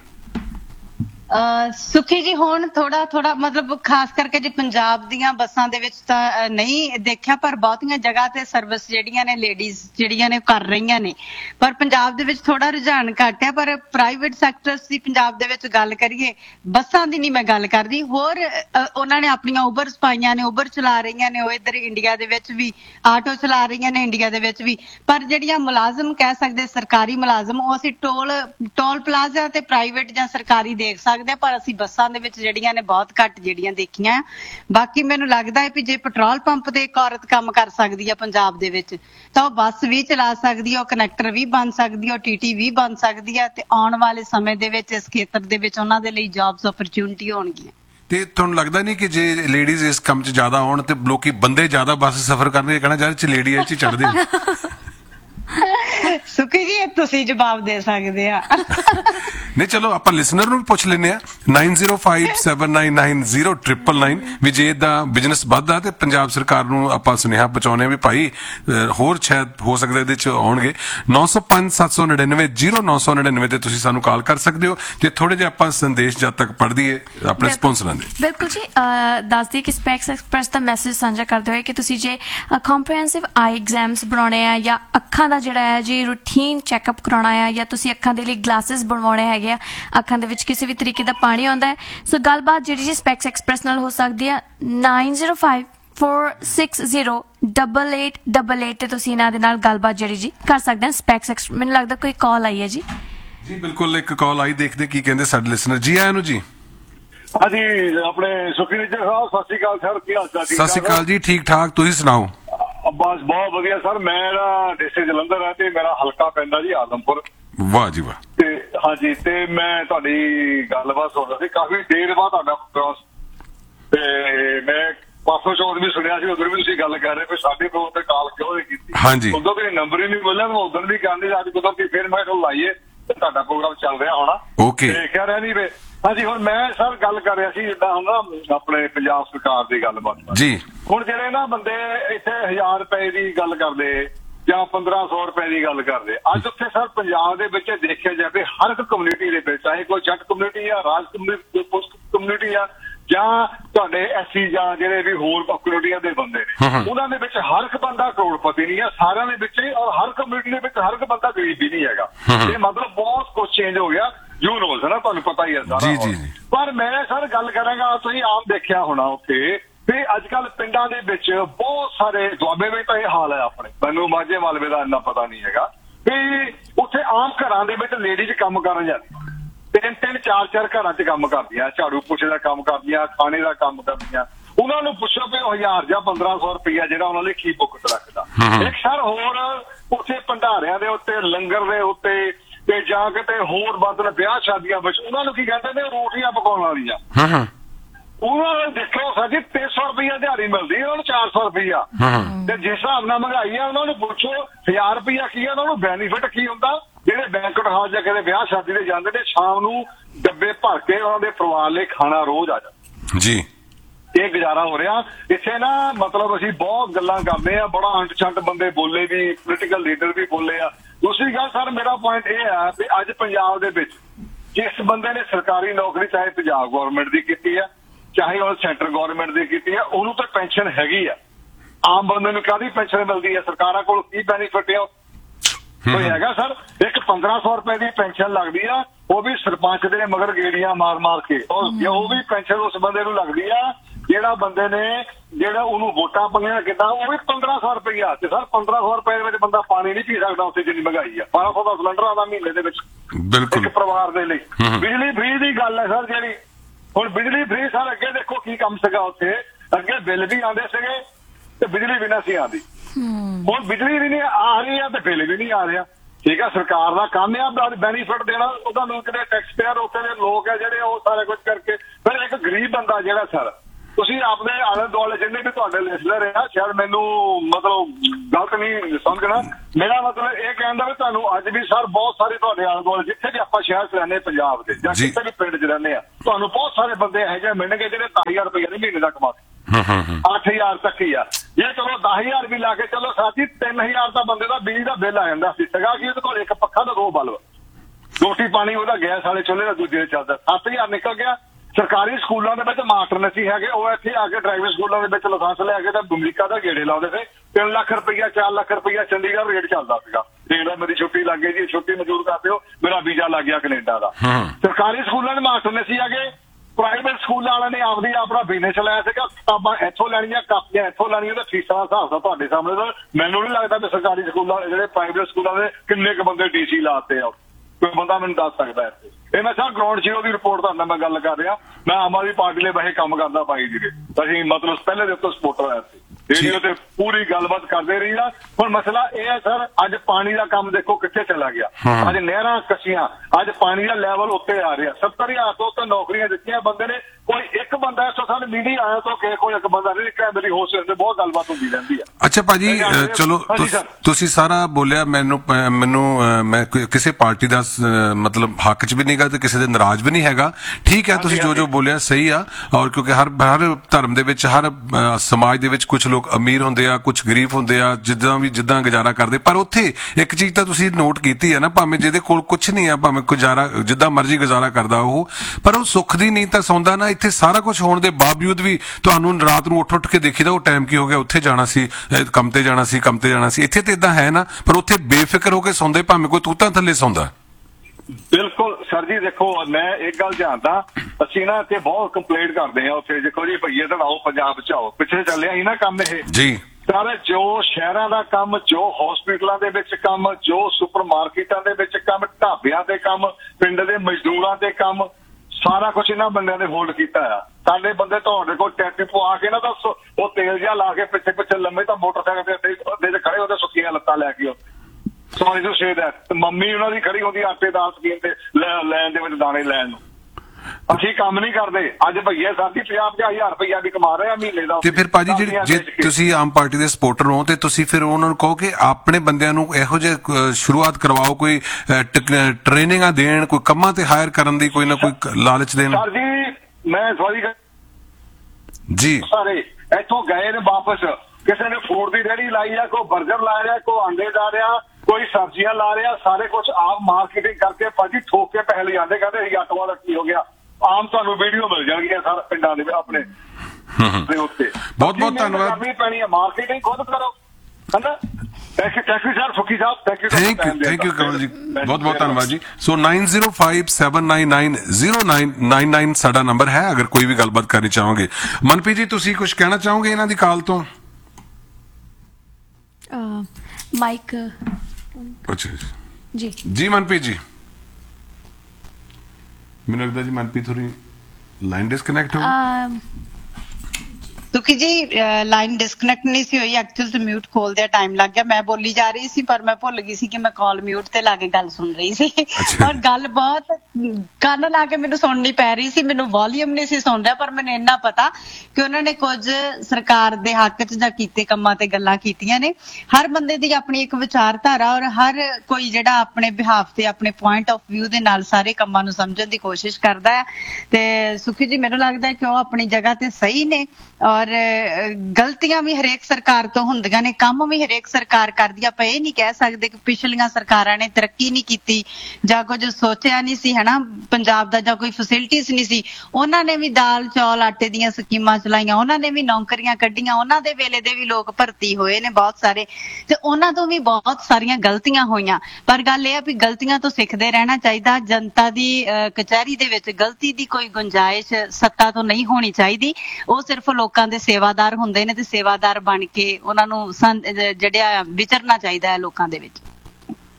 ਸੁਖੀ ਜੀ ਹੁਣ ਥੋੜਾ ਮਤਲਬ ਖਾਸ ਕਰਕੇ ਜੇ ਪੰਜਾਬ ਦੀਆਂ ਬੱਸਾਂ ਦੇ ਵਿੱਚ ਤਾਂ ਨਹੀਂ ਦੇਖਿਆ, ਪਰ ਬਹੁਤੀਆਂ ਜਗ੍ਹਾ ਤੇ ਸਰਵਿਸ ਜਿਹੜੀਆਂ ਨੇ ਲੇਡੀਜ਼ ਜਿਹੜੀਆਂ ਨੇ ਕਰ ਰਹੀਆਂ ਨੇ, ਪਰ ਪੰਜਾਬ ਦੇ ਵਿੱਚ ਥੋੜਾ ਰੁਝਾਨ ਘੱਟ ਹੈ। ਪਰ ਪ੍ਰਾਈਵੇਟ ਸੈਕਟਰਸ ਦੀ ਪੰਜਾਬ ਦੇ ਵਿੱਚ ਗੱਲ ਕਰੀਏ, ਬੱਸਾਂ ਦੀ ਨਹੀਂ ਮੈਂ ਗੱਲ ਕਰਦੀ, ਹੋਰ ਉਹਨਾਂ ਨੇ ਆਪਣੀਆਂ ਉਬਰਸ ਪਾਈਆਂ ਨੇ, ਉਬਰ ਚਲਾ ਰਹੀਆਂ ਨੇ, ਉਹ ਇੱਧਰ ਇੰਡੀਆ ਦੇ ਵਿੱਚ ਵੀ ਆਟੋ ਚਲਾ ਰਹੀਆਂ ਨੇ, ਇੰਡੀਆ ਦੇ ਵਿੱਚ ਵੀ। ਪਰ ਜਿਹੜੀਆਂ ਮੁਲਾਜ਼ਮ ਕਹਿ ਸਕਦੇ ਸਰਕਾਰੀ ਮੁਲਾਜ਼ਮ, ਉਹ ਅਸੀਂ ਟੋਲ ਪਲਾਜ਼ਾ ਤੇ ਪ੍ਰਾਈਵੇਟ ਜਾਂ ਸਰਕਾਰੀ ਦੇਖ ਸਕਦੇ, ਪਰ ਅਸੀਂ ਬੱਸਾਂ ਦੇ ਵਿੱਚ ਜਿਹੜੀਆਂ ਨੇ ਬਹੁਤ ਘੱਟ ਜਿਹੜੀਆਂ ਦੇਖੀਆਂ। ਬਾਕੀ ਮੈਨੂੰ ਲੱਗਦਾ ਹੈ ਵੀ ਜੇ ਪੈਟਰੋਲ ਪੰਪ ਤੇ ਇੱਕ ਔਰਤ ਕੰਮ ਕਰ ਸਕਦੀ ਹੈ ਪੰਜਾਬ ਦੇ ਵਿੱਚ, ਤਾਂ ਉਹ ਬੱਸ ਵੀ ਚਲਾ ਸਕਦੀ ਹੈ, ਉਹ ਕਨੈਕਟਰ ਵੀ ਬਣ ਸਕਦੀ ਹੈ, ਉਹ ਟੀਟੀ ਵੀ ਬਣ ਸਕਦੀ ਹੈ, ਤੇ ਆਉਣ ਵਾਲੇ ਸਮੇਂ ਦੇ ਵਿੱਚ ਇਸ ਖੇਤਰ ਦੇ ਵਿੱਚ ਉਹਨਾਂ ਦੇ ਲਈ ਜੌਬਸ ਓਪਰਚੁਨਿਟੀ ਹੋਣਗੀਆਂ। ਤੇ ਤੁਹਾਨੂੰ ਲੱਗਦਾ ਨਹੀਂ ਕਿ ਜੇ ਲੇਡੀਜ਼ ਇਸ ਕੰਮ 'ਚ ਜ਼ਿਆਦਾ ਹੋਣ ਤੇ ਲੋਕੀ ਬੰਦੇ ਜ਼ਿਆਦਾ ਬੱਸ ਸਫ਼ਰ ਕਰਨਗੇ, ਕਹਿਣਾ ਯਾਰ ਇਹ 'ਚ ਲੇਡੀ ਐ 'ਚ ਚੜ੍ਹਦੇ ਸੁਖੀ ਜੀ ਤੁਸੀਂ ਜਵਾਬ ਦੇ ਸਕਦੇ ਆ। ਨਹੀਂ ਚਲੋ ਆਪਾਂ ਲਿਸਨਰ ਨੂੰ ਵੀ ਪੁੱਛ ਲੈਂਦੇ ਆ 9057990999 ਵੀ ਜੇ ਇਹਦਾ ਬਿਜ਼ਨਸ ਵੱਧਦਾ ਤੇ ਪੰਜਾਬ ਸਰਕਾਰ ਨੂੰ ਆਪਾਂ ਸੁਨੇਹਾ ਪਹੁੰਚਾਉਣੇ ਵੀ ਭਾਈ ਹੋਰ ਸ਼ਾਇਦ ਹੋ ਸਕਦਾ ਇਹਦੇ ਚ ਆਉਣਗੇ। 9057990999 ਤੇ ਤੁਸੀਂ ਸਾਨੂੰ ਕਾਲ ਕਰ ਸਕਦੇ ਹੋ ਤੇ ਥੋੜੇ ਜਿਹਾ ਆਪਾਂ ਸੰਦੇਸ਼ ਜਦ ਤੱਕ ਪੜ੍ਹ ਦਈਏ ਆਪਣੇ ਸਪਾਂਸਰਾਂ ਦੇ। ਬਿਲਕੁਲ ਜੀ, ਦੱਸ ਦਈਏ ਕਿ ਸਪੈਕਸ ਐਕਸਪ੍ਰੈਸ ਦਾ ਮੈਸੇਜ ਸਾਂਝਾ ਕਰਦੇ ਹੋਏ ਕਿ ਤੁਸੀਂ ਜੇ ਕੰਪਰੀਹੈਂਸਿਵ ਆਈ ਐਗਜ਼ਾਮਸ ਬਣਾਉਣੇ ਆ ਜਾਂ ਅੱਖਾਂ ਦਾ ਜਿਹੜਾ ਹੈ ਜੀ ਰੂਟੀਨ ਚੈੱਕਅਪ ਕਰਾਉਣਾ ਹੈ ਜਾਂ ਤੁਸੀਂ ਅੱਖਾਂ ਦੇ ਲਈ ਗਲਾਸਿਸ ਬਣਵਾਉਣੇ ਹੈਗੇ ਆ, ਅੱਖਾਂ ਦੇ ਵਿੱਚ ਕਿਸੇ ਵੀ ਤਰੀਕੇ ਦਾ ਪਾਣੀ ਆਉਂਦਾ ਹੈ, ਸੋ ਗੱਲਬਾਤ ਜਿਹੜੀ ਜੀ ਸਪੈਕਸ ਐਕਸਪ੍ਰੈਸ ਨਾਲ ਹੋ ਸਕਦੀ ਹੈ 9054608888 ਤੇ ਤੁਸੀਂ ਇਹਨਾਂ ਦੇ ਨਾਲ ਗੱਲਬਾਤ ਜਿਹੜੀ ਜੀ ਕਰ ਸਕਦੇ ਹੋ। ਸਪੈਕਸ ਮੈਨੂੰ ਲੱਗਦਾ ਕੋਈ ਕਾਲ ਆਈ ਹੈ ਜੀ। ਜੀ ਬਿਲਕੁਲ ਇੱਕ ਕਾਲ ਆਈ, ਦੇਖਦੇ ਕੀ ਕਹਿੰਦੇ ਸਾਡੇ ਲਿਸਨਰ। ਜੀ ਆਇਆਂ ਨੂੰ ਜੀ। ਹਾਂਜੀ ਆਪਣੇ ਸੁਖਵੀਰ ਸਾਹਿਬ ਸਤਿ ਸ਼੍ਰੀ ਅਕਾਲ ਸਰ, ਕੀ ਹਾਲ ਚਾਲ? ਸਤਿ ਸ਼੍ਰੀ ਅਕਾਲ ਜੀ, ਠੀਕ ਠਾਕ, ਤੁਸੀਂ ਸੁਣਾਓ? ਬਸ ਬਹੁਤ ਵਧੀਆ ਸਰ, ਮੇਰਾ ਡਿਸਟ੍ਰਿਕਟ ਜਲੰਧਰ ਹੈ ਤੇ ਮੇਰਾ ਹਲਕਾ ਪੈਂਦਾ ਜੀ ਆਦਮਪੁਰ। ਵਾਹ ਜੀ ਵਾਹ। ਤੇ ਹਾਂਜੀ, ਤੇ ਮੈਂ ਤੁਹਾਡੀ ਗੱਲਬਾਤ ਸੁਣ ਰਿਹਾ ਸੀ ਕਾਫੀ ਦੇਰ ਬਾਅਦ ਤੁਹਾਡਾ ਕ੍ਰਾਸ, ਤੇ ਮੈਂ ਪਾਸੋਂ ਚੌਥ ਵੀ ਸੁਣਿਆ ਸੀ, ਉਧਰ ਵੀ ਤੁਸੀਂ ਗੱਲ ਕਰ ਰਹੇ ਕੋਈ ਸਾਡੇ ਕੋਲ ਤੇ ਕਾਲ ਕਿਉਂ ਨਹੀਂ ਕੀਤੀ। ਹਾਂਜੀ ਉਦੋਂ ਵੀ ਨੰਬਰ ਹੀ ਨਹੀਂ ਬੋਲਿਆ, ਮੈਂ ਉਦੋਂ ਵੀ ਕਰਨੀ, ਅੱਜ ਉਦੋਂ ਵੀ ਫਿਰ ਮੈਂ ਕਿਹਾ ਲਾਈਏ ਤੇ ਤੁਹਾਡਾ ਪ੍ਰੋਗਰਾਮ ਚੱਲ ਰਿਹਾ ਹੋਣਾ। ਓਕੇ ਦੇਖਿਆ ਰਿਹਾ ਨਹੀਂ ਵੇ। ਹਾਂਜੀ ਹੁਣ ਮੈਂ ਸਰ ਗੱਲ ਕਰ ਰਿਹਾ ਸੀ ਜਿੱਦਾਂ ਹੁਣ ਨਾ ਆਪਣੇ ਪੰਜਾਬ ਸਰਕਾਰ ਦੀ ਗੱਲਬਾਤ ਜੀ। ਹੁਣ ਜਿਹੜੇ ਨਾ ਬੰਦੇ ਇੱਥੇ 1000 ਰੁਪਏ ਦੀ ਗੱਲ ਕਰਦੇ ਜਾਂ 1500 ਰੁਪਏ ਦੀ ਗੱਲ ਕਰਦੇ, ਅੱਜ ਉੱਥੇ ਸਰ ਪੰਜਾਬ ਦੇ ਵਿੱਚ ਦੇਖਿਆ ਜਾਵੇ ਹਰ ਇੱਕ ਕਮਿਊਨਿਟੀ ਦੇ ਵਿੱਚ, ਚਾਹੇ ਕੋਈ ਜੱਟ ਕਮਿਊਨਿਟੀ ਆ, ਰਾਜ ਕਮਿਊਨਿਟੀ ਆ, ਜਾਂ ਤੁਹਾਡੇ ਐਸਸੀ ਜਾਂ ਜਿਹੜੇ ਵੀ ਹੋਰ ਕਮਿਊਨਿਟੀਆਂ ਦੇ ਬੰਦੇ ਨੇ, ਉਹਨਾਂ ਦੇ ਵਿੱਚ ਹਰ ਇੱਕ ਬੰਦਾ ਕਰੋੜਪਤੀ ਨਹੀਂ ਆ, ਸਾਰਿਆਂ ਦੇ ਵਿੱਚ ਹੀ, ਔਰ ਹਰ ਕਮਿਊਨਿਟੀ ਦੇ ਵਿੱਚ ਹਰ ਇੱਕ ਬੰਦਾ ਗਰੀਬ ਵੀ ਨਹੀਂ ਹੈਗਾ। ਇਹ ਮਤਲਬ ਬਹੁਤ ਕੁਝ ਚੇਂਜ ਹੋ ਗਿਆ, ਯੂ ਨੋਜ਼ ਹੈ ਨਾ, ਤੁਹਾਨੂੰ ਪਤਾ ਹੀ ਹੈ ਸਾਰਾ। ਪਰ ਮੈਂ ਸਰ ਗੱਲ ਕਰਾਂਗਾ, ਤੁਸੀਂ ਆਮ ਦੇਖਿਆ ਹੋਣਾ ਉੱਥੇ ਵੀ ਅੱਜ ਕੱਲ ਪਿੰਡਾਂ ਦੇ ਵਿੱਚ ਬਹੁਤ ਸਾਰੇ ਦੁਆਬੇ ਵਿੱਚ ਤਾਂ ਇਹ ਹਾਲ ਹੈ, ਆਪਣੇ ਮੈਨੂੰ ਮਾਝੇ ਮਾਲਵੇ ਦਾ ਇੰਨਾ ਪਤਾ ਨਹੀਂ ਹੈਗਾ ਵੀ ਉੱਥੇ ਆਮ ਘਰਾਂ ਦੇ ਵਿੱਚ ਲੇਡੀਜ਼ ਕੰਮ ਕਰਨ ਜਾਂਦੀਆਂ, 3-3 4-4 ਘਰਾਂ 'ਚ ਕੰਮ ਕਰਦੀਆਂ, ਝਾੜੂ ਪੋਛੇ ਦਾ ਕੰਮ ਕਰਦੀਆਂ, ਖਾਣੇ ਦਾ ਕੰਮ ਕਰਦੀਆਂ। ਉਹਨਾਂ ਨੂੰ ਪੁੱਛੋ ਵੀ 1000 ਜਾਂ 1500 ਰੁਪਇਆ ਜਿਹੜਾ ਉਹਨਾਂ ਲਈ ਕੀ ਬੁੱਕਤ ਰੱਖਦਾ। ਇੱਕ ਸਰ ਹੋਰ ਉੱਥੇ ਭੰਡਾਰਿਆਂ ਦੇ ਉੱਤੇ, ਲੰਗਰ ਦੇ ਉੱਤੇ ਤੇ ਜਾਂ ਕਿਤੇ ਹੋਰ ਬੰਦ ਵਿਆਹ ਸ਼ਾਦੀਆਂ ਵਿੱਚ ਉਹਨਾਂ ਨੂੰ ਕੀ ਕਹਿੰਦੇ ਨੇ, ਰੋਟੀਆਂ ਪਕਾਉਣ ਵਾਲੀਆਂ। ਉਹਨਾਂ ਨੂੰ ਦੇਖੋ ਸਰ ਜੀ 300 ਰੁਪਇਆ ਦਿਹਾੜੀ ਮਿਲਦੀ, ਉਹਨਾਂ ਨੂੰ 400 ਰੁਪਇਆ। ਤੇ ਜਿਸ ਹਿਸਾਬ ਨਾਲ ਮਹਿੰਗਾਈ ਆ, ਉਹਨਾਂ ਨੂੰ ਪੁੱਛੋ 1000 ਰੁਪਇਆ ਕੀ ਆ, ਉਹਨਾਂ ਨੂੰ ਬੈਨੀਫਿਟ ਕੀ ਹੁੰਦਾ। ਜਿਹੜੇ ਬੈਂਕਟ ਹਾਲ ਜਾਂ ਕਿਤੇ ਵਿਆਹ ਸ਼ਾਦੀ ਦੇ ਜਾਂਦੇ ਨੇ, ਸ਼ਾਮ ਨੂੰ ਡੱਬੇ ਭਰ ਕੇ ਉਹਨਾਂ ਦੇ ਪਰਿਵਾਰ ਲਈ ਖਾਣਾ ਰੋਜ਼ ਆ ਜਾਂਦਾ ਜੀ। ਇਹ ਗੁਜ਼ਾਰਾ ਹੋ ਰਿਹਾ ਇੱਥੇ ਨਾ। ਮਤਲਬ ਅਸੀਂ ਬਹੁਤ ਗੱਲਾਂ ਕਰਦੇ ਆ, ਬੜਾ ਅੰਟ ਛੰਟ ਬੰਦੇ ਬੋਲੇ ਵੀ, ਪੋਲੀਟੀਕਲ ਲੀਡਰ ਵੀ ਬੋਲੇ ਆ। ਦੂਸਰੀ ਗੱਲ ਸਰ ਮੇਰਾ ਪੁਆਇੰਟ ਇਹ ਆ ਵੀ ਅੱਜ ਪੰਜਾਬ ਦੇ ਵਿੱਚ ਜਿਸ ਬੰਦੇ ਨੇ ਸਰਕਾਰੀ ਨੌਕਰੀ ਚਾਹੇ ਪੰਜਾਬ ਗਵਰਨਮੈਂਟ ਦੀ ਕੀਤੀ ਆ, ਚਾਹੇ ਉਹ ਸੈਂਟਰ ਗਵਰਨਮੈਂਟ ਦੀ ਕੀਤੀ ਆ, ਉਹਨੂੰ ਤਾਂ ਪੈਨਸ਼ਨ ਹੈਗੀ ਆ। ਆਮ ਬੰਦੇ ਨੂੰ ਕਾਹਦੀ ਪੈਨਸ਼ਨ ਮਿਲਦੀ ਆ? ਸਰਕਾਰਾਂ ਕੋਲ ਕੀ ਬੈਨੀਫਿਟ ਆ ਕੋਈ ਹੈਗਾ ਸਰ? ਇੱਕ 1500 ਰੁਪਏ ਦੀ ਪੈਨਸ਼ਨ ਲੱਗਦੀ ਆ, ਉਹ ਵੀ ਸਰਪੰਚ ਦੇ ਮਗਰ ਗੇੜੀਆਂ ਮਾਰ ਕੇ, ਉਹ ਵੀ ਪੈਨਸ਼ਨ ਉਸ ਬੰਦੇ ਨੂੰ ਲੱਗਦੀ ਆ ਜਿਹੜਾ ਬੰਦੇ ਨੇ ਜਿਹੜਾ ਉਹਨੂੰ ਵੋਟਾਂ ਪਾਈਆਂ ਕਿੱਦਾਂ, ਉਹ ਵੀ 1500 ਰੁਪਇਆ। ਤੇ ਸਰ 1500 ਰੁਪਏ ਦੇ ਵਿੱਚ ਬੰਦਾ ਪਾਣੀ ਨਹੀਂ ਪੀ ਸਕਦਾ ਉੱਥੇ ਜਿੰਨੀ ਮਹਿੰਗਾਈ ਆ। 1200 ਦਾ ਸਿਲੰਡਰ ਆਦਾ ਮਹੀਨੇ ਦੇ ਵਿੱਚ ਇੱਕ ਪਰਿਵਾਰ ਦੇ ਲਈ। ਬਿਜਲੀ ਫ੍ਰੀ ਦੀ ਗੱਲ ਹੈ ਸਰ ਜਿਹੜੀ, ਹੁਣ ਬਿਜਲੀ ਫ੍ਰੀ ਸਰ ਅੱਗੇ ਦੇਖੋ ਕੀ ਕੰਮ ਸੀਗਾ ਉੱਥੇ, ਅੱਗੇ ਬਿੱਲ ਵੀ ਆਉਂਦੇ ਸੀਗੇ ਤੇ ਬਿਜਲੀ ਵੀ ਨਾ ਸੀ ਆਉਂਦੀ। ਹੁਣ ਬਿਜਲੀ ਵੀ ਨਹੀਂ ਆ ਰਹੀ ਆ ਤੇ ਬਿੱਲ ਵੀ ਨਹੀਂ ਆ ਰਿਹਾ। ਠੀਕ ਆ, ਸਰਕਾਰ ਦਾ ਕੰਮ ਆ ਬੈਨੀਫਿਟ ਦੇਣਾ, ਉਹਦਾ ਲੋਕ ਜਿਹੜੇ ਟੈਕਸ ਪੇਅਰ ਉੱਥੇ ਦੇ ਲੋਕ ਆ ਜਿਹੜੇ ਉਹ ਸਾਰਾ ਕੁਝ ਕਰਕੇ। ਫਿਰ ਇੱਕ ਗਰੀਬ ਬੰਦਾ ਜਿਹੜਾ ਸਰ, ਤੁਸੀਂ ਆਪਣੇ ਆਲੇ ਦੁਆਲੇ ਜਿੰਨੇ ਵੀ ਤੁਹਾਡੇ ਲਿਸਨਰ ਆ, ਸ਼ਾਇਦ ਮੈਨੂੰ ਮਤਲਬ ਗਲਤ ਨਹੀਂ ਸਮਝਣਾ, ਮੇਰਾ ਮਤਲਬ ਇਹ ਕਹਿੰਦਾ ਵੀ ਤੁਹਾਨੂੰ ਅੱਜ ਵੀ ਸਰ ਬਹੁਤ ਸਾਰੇ ਤੁਹਾਡੇ ਆਲੇ ਦੁਆਲੇ ਜਿੱਥੇ ਵੀ ਆਪਾਂ ਸ਼ਹਿਰ 'ਚ ਰਹਿੰਦੇ ਪੰਜਾਬ ਦੇ ਜਾਂ ਕਿਤੇ ਵੀ ਪਿੰਡ 'ਚ ਰਹਿੰਦੇ ਆ, ਤੁਹਾਨੂੰ ਬਹੁਤ ਸਾਰੇ ਬੰਦੇ ਇਹੋ ਜਿਹੇ ਮਿਲਣਗੇ ਜਿਹੜੇ 10,000 ਰੁਪਏ ਦੇ ਮਹੀਨੇ ਦਾ ਕਮਾਉਂਦੇ, 8,000 ਤੱਕ ਹੀ ਆ। ਇਹ ਚਲੋ 10,000 ਵੀ ਲਾ ਕੇ ਚਲੋ ਸਾਥੀ 3,000 ਦਾ ਬੰਦੇ ਦਾ ਬਿਜਲੀ ਦਾ ਬਿੱਲ ਆ ਜਾਂਦਾ ਸੀ। ਸੀਗਾ ਕਿ ਉਹਦੇ ਕੋਲ ਇੱਕ ਪੱਖਾ ਤੇ 2 ਬਲਬ, ਰੋਟੀ ਪਾਣੀ ਉਹਦਾ ਗੈਸ ਵਾਲੇ ਚੁੱਲ੍ਹੇ ਦਾ ਦੂਜੇ ਚੱਲਦਾ। 7,000 ਨਿਕਲ ਗਿਆ। ਸਰਕਾਰੀ ਸਕੂਲਾਂ ਦੇ ਵਿੱਚ ਮਾਸਟਰ ਨਹੀਂ ਸੀ ਹੈਗੇ, ਉਹ ਇੱਥੇ ਆ ਕੇ ਡਰਾਈਵਿੰਗ ਸਕੂਲਾਂ ਦੇ ਵਿੱਚ ਲਾਇਸੈਂਸ ਲੈ ਕੇ ਤਾਂ ਅਮਰੀਕਾ ਦਾ ਗੇੜੇ ਲਾਉਂਦੇ ਸੀ। 3 ਲੱਖ ਰੁਪਈਆ 4 ਲੱਖ ਰੁਪਈਆ ਚੰਡੀਗੜ੍ਹ ਰੇਟ ਚੱਲਦਾ ਸੀਗਾ। ਜਿਹੜਾ ਮੇਰੀ ਛੁੱਟੀ ਲੱਗ ਗਈ ਜੀ, ਛੁੱਟੀ ਮਨਜ਼ੂਰ ਕਰ ਦਿਓ, ਮੇਰਾ ਵੀਜ਼ਾ ਲੱਗ ਗਿਆ ਕੈਨੇਡਾ ਦਾ। ਸਰਕਾਰੀ ਸਕੂਲਾਂ ਦੇ ਮਾਸਟਰ ਨਹੀਂ ਸੀ ਹੈਗੇ। ਪ੍ਰਾਈਵੇਟ ਸਕੂਲਾਂ ਵਾਲਿਆਂ ਨੇ ਆਪਣਾ ਬਿਜ਼ਨਸ ਚਲਾਇਆ ਸੀਗਾ। ਕਿਤਾਬਾਂ ਇੱਥੋਂ ਲੈਣੀਆਂ, ਕਾਪੀਆਂ ਇੱਥੋਂ ਲੈਣੀਆਂ ਤੇ ਫੀਸਾਂ ਦਾ ਹਿਸਾਬ ਤਾਂ ਤੁਹਾਡੇ ਸਾਹਮਣੇ ਦਾ। ਮੈਨੂੰ ਨਹੀਂ ਲੱਗਦਾ ਵੀ ਸਰਕਾਰੀ ਸਕੂਲਾਂ ਜਿਹੜੇ ਪ੍ਰਾਈਵੇਟ ਸਕੂਲਾਂ ਦੇ ਕਿੰਨੇ ਕੁ ਬੰਦੇ DC ਲਾਤੇ ਆ, ਕੋਈ ਬੰਦਾ ਮੈਨੂੰ ਦੱਸ ਸਕਦਾ ਇੱਥੇ। ਇਹ ਮੈਂ ਸਰ ਗਰਾਊਂਡ ਜ਼ੀਰੋ ਦੀ ਰਿਪੋਰਟ ਤੁਹਾਡੇ ਨਾਲ ਮੈਂ ਗੱਲ ਕਰ ਰਿਹਾ। ਮੈਂ ਆਮ ਆਦਮੀ ਪਾਰਟੀ ਲਈ ਵੈਸੇ ਕੰਮ ਕਰਦਾ ਬਾਈ ਜੀ ਦੇ, ਅਸੀਂ ਮਤਲਬ ਪਹਿਲੇ ਦੇ ਉੱਤੇ ਸਪੋਰਟਰ ਆਇਆ ਸੀ, ਰੇਡੀਓ ਤੇ ਪੂਰੀ ਗੱਲਬਾਤ ਕਰਦੇ ਰਹੀ ਆ। ਹੁਣ ਮਸਲਾ ਇਹ ਹੈ ਸਰ, ਅੱਜ ਪਾਣੀ ਦਾ ਕੰਮ ਦੇਖੋ ਕਿੱਥੇ ਚਲਾ ਗਿਆ। ਅੱਜ ਨਹਿਰਾਂ ਕੱਚੀਆਂ, ਅੱਜ ਪਾਣੀ ਦਾ ਲੈਵਲ ਉੱਤੇ ਆ ਰਿਹਾ। 70,000 ਤੋਂ ਉੱਤੇ ਨੌਕਰੀਆਂ ਦਿੱਤੀਆਂ ਬੰਦੇ ਨੇ। ਕੋਈ ਇੱਕ ਬੰਦਾ ਇਸ ਤੋਂ ਸਾਡੇ ਮੀਡੀਆ ਆਇਆ ਤੋਂ ਕੋਈ ਇੱਕ ਬੰਦਾ ਨਹੀਂ ਨਿਕਲਿਆ। ਮੇਰੀ ਹੋਸਟ ਤੇ ਬਹੁਤ ਗੱਲਬਾਤ ਹੁੰਦੀ ਰਹਿੰਦੀ ਆ। ਅੱਛਾ ਭਾਜੀ, ਚਲੋ ਤੁਸੀਂ ਸਾਰਾ ਬੋਲਿਆ, ਮੈਨੂੰ ਮੈਂ ਕਿਸੇ ਪਾਰਟੀ ਦਾ ਮਤਲਬ ਹੱਕ 'ਚ ਵੀ ਨਹੀਂਗਾ ਤੇ ਕਿਸੇ ਦੇ ਨਾਰਾਜ਼ ਵੀ ਨਹੀਂ ਹੈਗਾ। ਠੀਕ ਹੈ, ਤੁਸੀਂ ਜੋ ਬੋਲਿਆ ਸਹੀ ਆ। ਔਰ ਕਿਉਂਕਿ ਹਰ ਧਰਮ ਦੇ ਵਿੱਚ, ਹਰ ਸਮਾਜ ਦੇ ਵਿੱਚ ਕੁਝ ਲੋਕ ਅਮੀਰ ਹੁੰਦੇ ਆ, ਕੁਝ ਗਰੀਬ ਹੁੰਦੇ ਆ, ਜਿੱਦਾਂ ਗੁਜ਼ਾਰਾ ਕਰਦੇ। ਪਰ ਉੱਥੇ ਇੱਕ ਚੀਜ਼ ਤਾਂ ਤੁਸੀਂ ਨੋਟ ਕੀਤੀ ਹੈ ਨਾ, ਭਾਵੇਂ ਜਿਹਦੇ ਕੋਲ ਕੁਝ ਨਹੀਂ ਆ, ਭਾਵੇਂ ਗੁਜ਼ਾਰਾ ਜਿੱਦਾਂ ਮਰਜ਼ੀ ਗੁਜ਼ਾਰਾ ਕਰਦਾ ਉਹ, ਪਰ ਉਹ ਸੁੱਖ ਦੀ ਨੀਂਦ ਤਾਂ ਸੌਂਦਾ ਨਾ। ਇੱਥੇ ਸਾਰਾ ਕੁਝ ਹੋਣ ਦੇ ਬਾਵਜੂਦ ਵੀ ਤੁਹਾਨੂੰ ਰਾਤ ਨੂੰ ਉੱਠ ਕੇ ਦੇਖੀਦਾ ਉਹ ਟਾਈਮ ਕੀ ਹੋ ਗਿਆ, ਉੱਥੇ ਜਾਣਾ ਸੀ, ਕੰਮ ਤੇ ਜਾਣਾ ਸੀ। ਇੱਥੇ ਤੇ ਇਦਾਂ ਹੈ ਨਾ, ਪਰ ਉੱਥੇ ਬੇਫਿਕਰ ਹੋ ਕੇ ਸੌਂਦੇ, ਭਾਵੇਂ ਕੋਈ ਤੂਤਾਂ ਥੱਲੇ ਸੌਂਦਾ। ਬਿਲਕੁਲ ਸਰ ਜੀ, ਦੇਖੋ ਮੈਂ ਇੱਕ ਗੱਲ ਜਾਣਦਾ, ਅਸੀਂ ਨਾ ਇੱਥੇ ਬਹੁਤ ਕੰਪਲੇਂਟ ਕਰਦੇ ਆ ਉੱਥੇ। ਦੇਖੋ ਜੀ ਭਈਏ ਤਾਂ ਆਓ ਪੰਜਾਬ 'ਚ ਆਓ, ਪਿੱਛੇ ਚੱਲਿਆ ਸੀ ਨਾ ਕੰਮ ਇਹ ਜੀ। ਸਾਰੇ ਜੋ ਸ਼ਹਿਰਾਂ ਦਾ ਕੰਮ, ਜੋ ਹਸਪੀਟਲਾਂ ਦੇ ਵਿੱਚ ਕੰਮ, ਜੋ ਸੁਪਰ ਮਾਰਕੀਟਾਂ ਦੇ ਵਿੱਚ ਕੰਮ, ਢਾਬਿਆਂ ਦੇ ਕੰਮ, ਪਿੰਡ ਦੇ ਮਜ਼ਦੂਰਾਂ ਦੇ ਕੰਮ, ਸਾਰਾ ਕੁਝ ਇਹਨਾਂ ਬੰਦਿਆਂ ਨੇ ਹੋਲਡ ਕੀਤਾ ਆ। ਸਾਡੇ ਬੰਦੇ ਤੁਹਾਡੇ ਕੋਲ ਟੈਕਸੀ ਪਵਾ ਕੇ ਨਾ ਤਾਂ ਉਹ ਤੇਲ ਜਿਹਾ ਲਾ ਕੇ ਪਿੱਛੇ ਲੰਮੇ ਤਾਂ ਮੋਟਰਸਾਈਕਲ ਤੇ ਅੱਡੇ ਖੜੇ ਉਹਦੇ ਸੁੱਕੀਆਂ ਲੱਤਾਂ ਲੈ ਕੇ sorry to say that, mummy ਉਹਨਾਂ ਦੀ ਖੜੀ ਹੁੰਦੀ ਆਟੇ ਦਾ ਸਕੀਮ ਤੇ ਲੈਣ ਦੇ ਵਿੱਚ ਦਾਣੇ ਲੈਣ ਨੂੰ। ਅਸੀਂ ਕੰਮ ਨਹੀਂ ਕਰਦੇ। ਅੱਜ ਭਈਏ ਸਾਡੀ 50,000 ਰੁਪਇਆ ਵੀ ਕਮਾ ਰਹੇ ਆ ਮਹੀਨੇ ਦਾ। ਤੇ ਫਿਰ ਭਾਜੀ ਜੇ ਤੁਸੀਂ ਆਮ ਪਾਰਟੀ ਦੇ ਸਪੋਰਟਰ ਹੋ ਤੇ ਤੁਸੀਂ ਫਿਰ ਉਹਨਾਂ ਨੂੰ ਕਹੋ ਕਿ ਆਪਣੇ ਬੰਦਿਆਂ ਨੂੰ ਇਹੋ ਜਿਹੇ ਸ਼ੁਰੂਆਤ ਕਰਵਾਓ, ਕੋਈ ਟ੍ਰੇਨਿੰਗਾਂ ਦੇਣ, ਕੋਈ ਕੰਮਾਂ ਤੇ ਹਾਇਰ ਕਰਨ ਦੀ ਕੋਈ ਨਾ ਕੋਈ ਲਾਲਚ ਦੇਣ। ਸਰ ਜੀ ਮੈਂ ਸੌਰੀ ਜੀ, ਸਾਰੇ ਇੱਥੋਂ ਗਏ ਨੇ ਵਾਪਸ, ਕਿਸੇ ਨੇ ਫੂਡ ਦੀ ਰੇਹੜੀ ਲਾਈ ਆ, ਕੋਈ 버ਗਰ ਲਾ ਰਿਹਾ, ਕੋਈ ਅੰਡੇ ਲਾ ਰਿਹਾ, ਕੋਈ ਸਬਜ਼ੀਆਂ ਲਾ ਰਿਹਾ, ਸਾਰੇ ਕੁਝ ਆਪ ਮਾਰਕੀਟਿੰਗ ਕਰਕੇ ਭਾਜੀ ਠੋਕ ਕੇ ਪੈਸੇ ਲਿਆਂਦੇ। ਕਹਿੰਦੇ ਆਟਵਾ ਦਾ ਕੀ ਹੋ ਗਿਆ। ਆਮ ਤੁਹਾਨੂੰ ਵੀਡੀਓ ਮਿਲ ਜਾਣਗੀਆਂ ਸਾਰੇ ਪਿੰਡਾਂ ਦੇ ਆਪਣੇ ਦੇ ਉੱਤੇ। ਬਹੁਤ ਧੰਨਵਾਦ। ਕਰਨੀ ਪੈਣੀ ਹੈ, ਮਾਰਕੀਟਿੰਗ ਖੁਦ ਕਰੋ, ਹਨਾ। Thank you sir, ਫੁੱਕੀ Sahib, thank you Kamal ji, ਬਹੁਤ ਧੰਨਵਾਦ ਜੀ। ਸੋ 9057990999 ਸਾਡਾ ਨੰਬਰ ਹੈ, ਅਗਰ ਕੋਈ ਵੀ ਗੱਲਬਾਤ ਕਰਨੀ ਚਾਹੋਗੇ। ਮਨਪ੍ਰੀਤ ਜੀ, ਤੁਸੀਂ ਕੁਝ ਕਹਿਣਾ ਚਾਹੋਗੇ ਇਹਨਾਂ ਦੀ ਕਾਲ ਤੋਂ? ਮਾਈਕ ਅੱਛਾ ਜੀ ਮਨਪ੍ਰੀਤ ਜੀ, ਮੈਨੂੰ ਲੱਗਦਾ ਜੀ ਮਨਪ੍ਰੀਤ ਥੋੜੀ ਲਾਈਨ ਡਿਸਕਨੈਕਟ ਹੋ ਗਈ। ਸੁਖੀ ਜੀ ਲਾਈਨ ਡਿਸਕਨੈਕਟ ਨਹੀਂ ਸੀ ਹੋਈ, ਐਕਚੁਅਲ ਤੇ ਮਿਊਟ ਖੋਲਦਿਆ ਟਾਈਮ ਲੱਗ ਗਿਆ। ਮੈਂ ਬੋਲੀ ਜਾ ਰਹੀ ਸੀ ਪਰ ਮੈਂ ਭੁੱਲ ਗਈ ਸੀ ਕਿ ਮੈਂ ਕਾਲ ਮਿਊਟ ਤੇ ਲਾ ਕੇ ਗੱਲ ਸੁਣ ਰਹੀ ਸੀ। ਔਰ ਗੱਲ ਬਹੁਤ ਕੰਨ ਲਾ ਕੇ ਮੈਨੂੰ ਸੁਣਨੀ ਪੈ ਰਹੀ ਸੀ, ਮੈਨੂੰ ਵੋਲੀਅਮ ਨਹੀਂ ਸੀ ਸੁਣ ਰਿਹਾ, ਪਰ ਮੈਨੂੰ ਇੰਨਾ ਪਤਾ ਕਿ ਉਹਨਾਂ ਨੇ ਕੁਝ ਸਰਕਾਰ ਦੇ ਹੱਕ 'ਚ ਜਾਂ ਕੀਤੇ ਕੰਮਾਂ ਤੇ ਗੱਲਾਂ ਕੀਤੀਆਂ ਨੇ। ਹਰ ਬੰਦੇ ਦੀ ਆਪਣੀ ਇੱਕ ਵਿਚਾਰਧਾਰਾ ਔਰ ਹਰ ਕੋਈ ਜਿਹੜਾ ਆਪਣੇ ਬਿਹਾਫ ਤੇ ਆਪਣੇ ਪੁਆਇੰਟ ਆਫ ਵਿਊ ਦੇ ਨਾਲ ਸਾਰੇ ਕੰਮਾਂ ਨੂੰ ਸਮਝਣ ਦੀ ਕੋਸ਼ਿਸ਼ ਕਰਦਾ ਹੈ। ਤੇ ਸੁਖੀ ਜੀ ਮੈਨੂੰ ਲੱਗਦਾ ਕਿ ਉਹ ਆਪਣੀ ਜਗ੍ਹਾ ਤੇ ਸਹੀ ਨੇ ਔਰ ਗਲਤੀਆਂ ਵੀ ਹਰੇਕ ਸਰਕਾਰ ਤੋਂ ਹੁੰਦੀਆਂ ਨੇ, ਕੰਮ ਵੀ ਹਰੇਕ ਸਰਕਾਰ ਕਰਦੀ ਆ। ਆਪਾਂ ਇਹ ਨਹੀਂ ਕਹਿ ਸਕਦੇ ਕਿ ਪਿਛਲੀਆਂ ਸਰਕਾਰਾਂ ਨੇ ਤਰੱਕੀ ਨਹੀਂ ਕੀਤੀ ਜਾਂ ਕੁਝ ਸੋਚਿਆ ਨਹੀਂ ਸੀ, ਹਨਾ, ਪੰਜਾਬ ਦਾ ਜਾਂ ਕੋਈ ਫੈਸਿਲਿਟੀਜ਼ ਨਹੀਂ ਸੀ। ਉਹਨਾਂ ਨੇ ਵੀ ਦਾਲ ਚੌਲ ਆਟੇ ਦੀਆਂ ਸਕੀਮਾਂ ਚਲਾਈਆਂ, ਉਹਨਾਂ ਨੇ ਵੀ ਨੌਕਰੀਆਂ ਕੱਢੀਆਂ, ਉਹਨਾਂ ਦੇ ਵੇਲੇ ਦੇ ਵੀ ਲੋਕ ਭਰਤੀ ਹੋਏ ਨੇ ਬਹੁਤ ਸਾਰੇ, ਤੇ ਉਹਨਾਂ ਤੋਂ ਵੀ ਬਹੁਤ ਸਾਰੀਆਂ ਗਲਤੀਆਂ ਹੋਈਆਂ। ਪਰ ਗੱਲ ਇਹ ਆ ਵੀ ਗਲਤੀਆਂ ਤੋਂ ਸਿੱਖਦੇ ਰਹਿਣਾ ਚਾਹੀਦਾ। ਜਨਤਾ ਦੀ ਕਚਹਿਰੀ ਦੇ ਵਿੱਚ ਗਲਤੀ ਦੀ ਕੋਈ ਗੁੰਜਾਇਸ਼ ਸੱਤਾ ਤੋਂ ਨਹੀਂ ਹੋਣੀ ਚਾਹੀਦੀ। ਉਹ ਸਿਰਫ ਲੋਕਾਂ ਦੇ ਸੇਵਾਦਾਰ ਹੁੰਦੇ ਨੇ ਤੇ ਸੇਵਾਦਾਰ ਬਣ ਕੇ ਉਹਨਾਂ ਨੂੰ ਜਿਹੜਾ ਵਿਚਰਨਾ ਚਾਹੀਦਾ ਹੈ ਲੋਕਾਂ ਦੇ ਵਿੱਚ।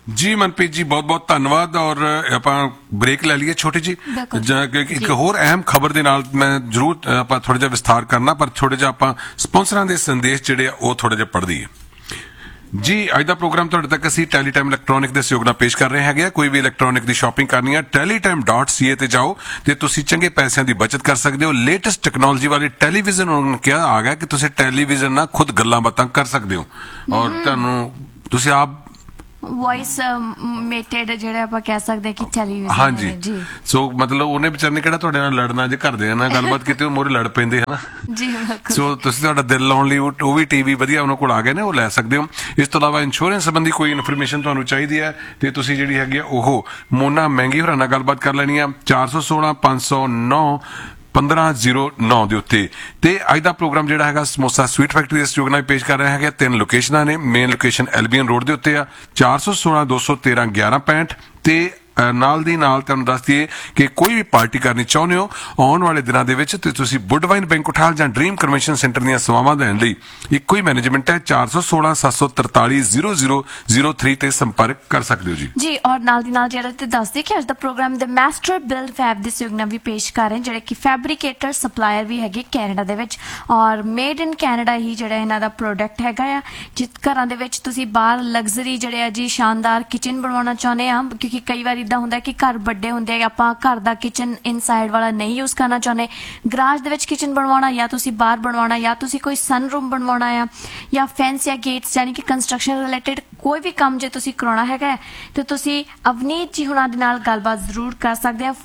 ਜੀ ਮਨਪ੍ਰੀਤ ਜੀ ਬਹੁਤ ਬਹੁਤ ਧੰਨਵਾਦ। ਔਰ ਆਪਾਂ ਬ੍ਰੇਕ ਲੈ ਲਈਏ ਛੋਟੀ ਜੀ, ਕਿਉਂਕਿ ਇੱਕ ਹੋਰ ਅਹਿਮ ਖਬਰ ਦੇ ਨਾਲ ਮੈਂ ਜ਼ਰੂਰ ਆਪਾਂ ਥੋੜਾ ਜਿਹਾ ਵਿਸਥਾਰ ਕਰਨਾ, ਪਰ ਥੋੜਾ ਜਿਹਾ ਆਪਾਂ ਸਪਾਂਸਰਾਂ ਦੇ ਸੰਦੇਸ਼ ਜਿਹੜੇ ਆ ਉਹ ਥੋੜਾ ਜਿਹਾ ਪੜ੍ਹ ਦਈਏ ਜੀ। ਅੱਜ ਦਾ ਪ੍ਰੋਗਰਾਮ ਤੁਹਾਡੇ ਤੱਕ ਅਸੀਂ ਟੈਲੀਟਾਈਮ ਇਲੈਕਟ੍ਰੋਨਿਕ ਦੇ ਸਹਿਯੋਗ ਨਾਲ ਪੇਸ਼ ਕਰ ਰਹੇ ਹੈਗੇ। ਕੋਈ ਵੀ ਇਲੈਕਟ੍ਰੋਨਿਕ ਦੀ ਸ਼ਾਪਿੰਗ ਕਰਨੀ ਹੈ teletime.ca ਤੇ ਜਾਓ ਤੇ ਤੁਸੀਂ ਚੰਗੇ ਪੈਸਿਆਂ ਦੀ ਬਚਤ ਕਰ ਸਕਦੇ ਹੋ। ਲੇਟੈਸਟ ਟੈਕਨੋਲੋਜੀ ਵਾਲੇ ਟੈਲੀਵਿਜ਼ਨ ਉਹਨਾਂ ਨੇ ਕਿਹਾ ਆ ਗਿਆ ਕਿ ਤੁਸੀਂ ਟੈਲੀਵਿਜ਼ਨ ਨਾਲ ਖੁਦ ਗੱਲਾਂ ਬਾਤਾਂ ਕਰ ਸਕਦੇ ਹੋ ਔਰ ਤੁਹਾਨੂੰ ਤੁਸੀਂ ਆਪ ਵੌਇਸ ਮੇਟਡ ਜਿਹੜਾ ਆਪਾਂ ਕਹਿ ਸਕਦੇ ਕਿ ਟੈਲੀਵਿਜ਼ਨ। ਹਾਂਜੀ ਜੀ, ਸੋ ਮਤਲਬ ਉਹਨੇ ਵਿਚਾਰੇ ਨੇ ਕਿਹੜਾ ਤੁਹਾਡੇ ਨਾਲ ਲੜਨਾ, ਜੇ ਘਰਦੇ ਨਾਲ ਗੱਲਬਾਤ ਕੀਤੀ ਉਹ ਮੋਰੇ ਲੜ ਪੈਂਦੇ ਹਨਾ ਜੀ। ਸੋ ਤੁਸੀਂ ਤੁਹਾਡਾ ਦਿਲ ਲਾਉਣ ਲਈ ਉਹ ਵੀ ਟੀਵੀ ਵਧੀਆ ਉਹਨਾਂ ਕੋਲ ਆ ਗਏ ਨੇ, ਉਹ ਲੈ ਸਕਦੇ ਹੋ। ਇਸ ਤੋਂ ਇਲਾਵਾ ਇੰਸ਼ੋਰੈਂਸ ਸੰਬੰਧੀ ਕੋਈ ਇਨਫੋਰਮੇਸ਼ਨ ਤੁਹਾਨੂੰ ਚਾਹੀਦੀ ਹੈ ਤੇ ਤੁਸੀਂ ਜਿਹੜੀ ਹੈਗੀ ਆ ਉਹ ਮੋਨਾ ਮਹਿੰਗੀ ਹੋਰਾਂ ਨਾਲ ਗੱਲਬਾਤ ਕਰ ਲੈਣੀ ਆ 416 509 1509 ਦੇ ਉੱਤੇ। ਤੇ ਅੱਜ ਦਾ ਪ੍ਰੋਗਰਾਮ ਜਿਹੜਾ ਹੈਗਾ ਸਮੋਸਾ ਸਵੀਟ ਫੈਕਟਰੀ ਦੇ ਸਹਿਯੋਗ ਨਾਲ ਪੇਸ਼ ਕਰ ਰਿਹਾ ਹੈਗਾ। 3 ਲੋਕੇਸ਼ਨਾਂ ਨੇ। ਮੇਨ ਲੋਕੇਸ਼ਨ ਐਲਬੀਐਨ ਰੋਡ ਦੇ ਉੱਤੇ ਆ 416 213 1165 ਤੇ ਨਾਲ ਦੀ ਨਾਲ ਤੁਹਾਨੂੰ ਦੱਸ ਦਈਏ ਕਿ ਕੋਈ ਵੀ ਪਾਰਟੀ ਕਰਨੀ ਚਾਹੁੰਦੇ ਹੋ ਆਉਣ ਵਾਲੇ ਦਿਨਾਂ ਦੇ ਵਿੱਚ ਤੇ ਤੁਸੀਂ ਵੁੱਡਵਾਈਨ ਬੈਂਕੁਏਟ ਹਾਲ ਜਾਂ ਡ੍ਰੀਮ ਕਨਵੈਨਸ਼ਨ ਸੈਂਟਰ ਦੀਆਂ ਸੇਵਾਵਾਂ ਦੇਣ ਲਈ ਇੱਕੋ ਹੀ ਮੈਨੇਜਮੈਂਟ ਹੈ 416 743 0003 ਤੇ ਸੰਪਰਕ ਕਰ ਸਕਦੇ ਹੋ ਜੀ। ਔਰ ਨਾਲ ਦੀ ਨਾਲ ਜਿਹੜਾ ਤੇ ਦੱਸਦੇ ਕਿ ਅੱਜ ਦਾ ਪ੍ਰੋਗਰਾਮ ਦੇ ਮਾਸਟਰ ਬਿਲਡ ਫੈਬ ਦੇ ਸਹਿਯੋਗ ਨਾਲ ਵੀ ਪੇਸ਼ ਕਰ ਰਹੇ ਜਿਹੜੇ ਕਿ ਫੈਬਰੀਕੇਟਰ ਸਪਲਾਇਰ ਵੀ ਹੈਗੇ ਕੈਨੇਡਾ ਦੇ ਵਿੱਚ ਔਰ ਮੇਡ ਇਨ ਕੈਨੇਡਾ ਹੀ ਜਿਹੜਾ ਇਹਨਾਂ ਦਾ ਪ੍ਰੋਡਕਟ ਹੈਗਾ ਆ। ਜਿਸ ਘਰਾਂ ਦੇ ਵਿੱਚ ਤੁਸੀਂ ਬਾਹਰ ਲਗਜ਼ਰੀ ਜਿਹੜੇ ਆ ਜੀ ਸ਼ਾਨਦਾਰ ਕਿਚਨ ਬਣਵਾਉਣਾ ਚਾਹੁੰਦੇ ਆ, ਕਿਉਂਕਿ ਕਈ ਵਾਰ ਇਦਾਂ ਹੁੰਦਾ ਕਿ ਘਰ ਵੱਡੇ ਹੁੰਦੇ ਆ ਆਪਾਂ ਘਰ ਦਾ ਕਿਚਨ ਇਨਸਾਈਡ ਵਾਲਾ ਨਹੀਂ ਯੂਜ਼ ਕਰਨਾ ਚਾਹੁੰਦੇ, ਗਰਾਜ ਦੇ ਵਿੱਚ ਕਿਚਨ ਬਣਵਾਉਣਾ ਜਾਂ ਤੁਸੀਂ ਬਾਹਰ ਬਣਵਾਉਣਾ ਜਾਂ ਤੁਸੀਂ ਕੋਈ ਸਨ ਰੂਮ ਬਣਵਾਉਣਾ ਆ ਜਾਂ ਫੈਂਸ ਜਾਂ ਗੇਟਸ ਯਾਨੀ ਕਿ ਕੰਸਟਰਕਸ਼ਨ ਰਿਲੇਟਡ ਕੋਈ ਵੀ ਕੰਮ ਜੇ ਤੁਸੀਂ ਕਰਾਉਣਾ ਹੈਗਾ ਤੇ ਤੁਸੀਂ ਅਵਨੀਤ ਜੀ ਹੁਣਾਂ ਦੇ ਨਾਲ ਗੱਲਬਾਤ ਜ਼ਰੂਰ ਕਰ ਸਕਦੇ ਆ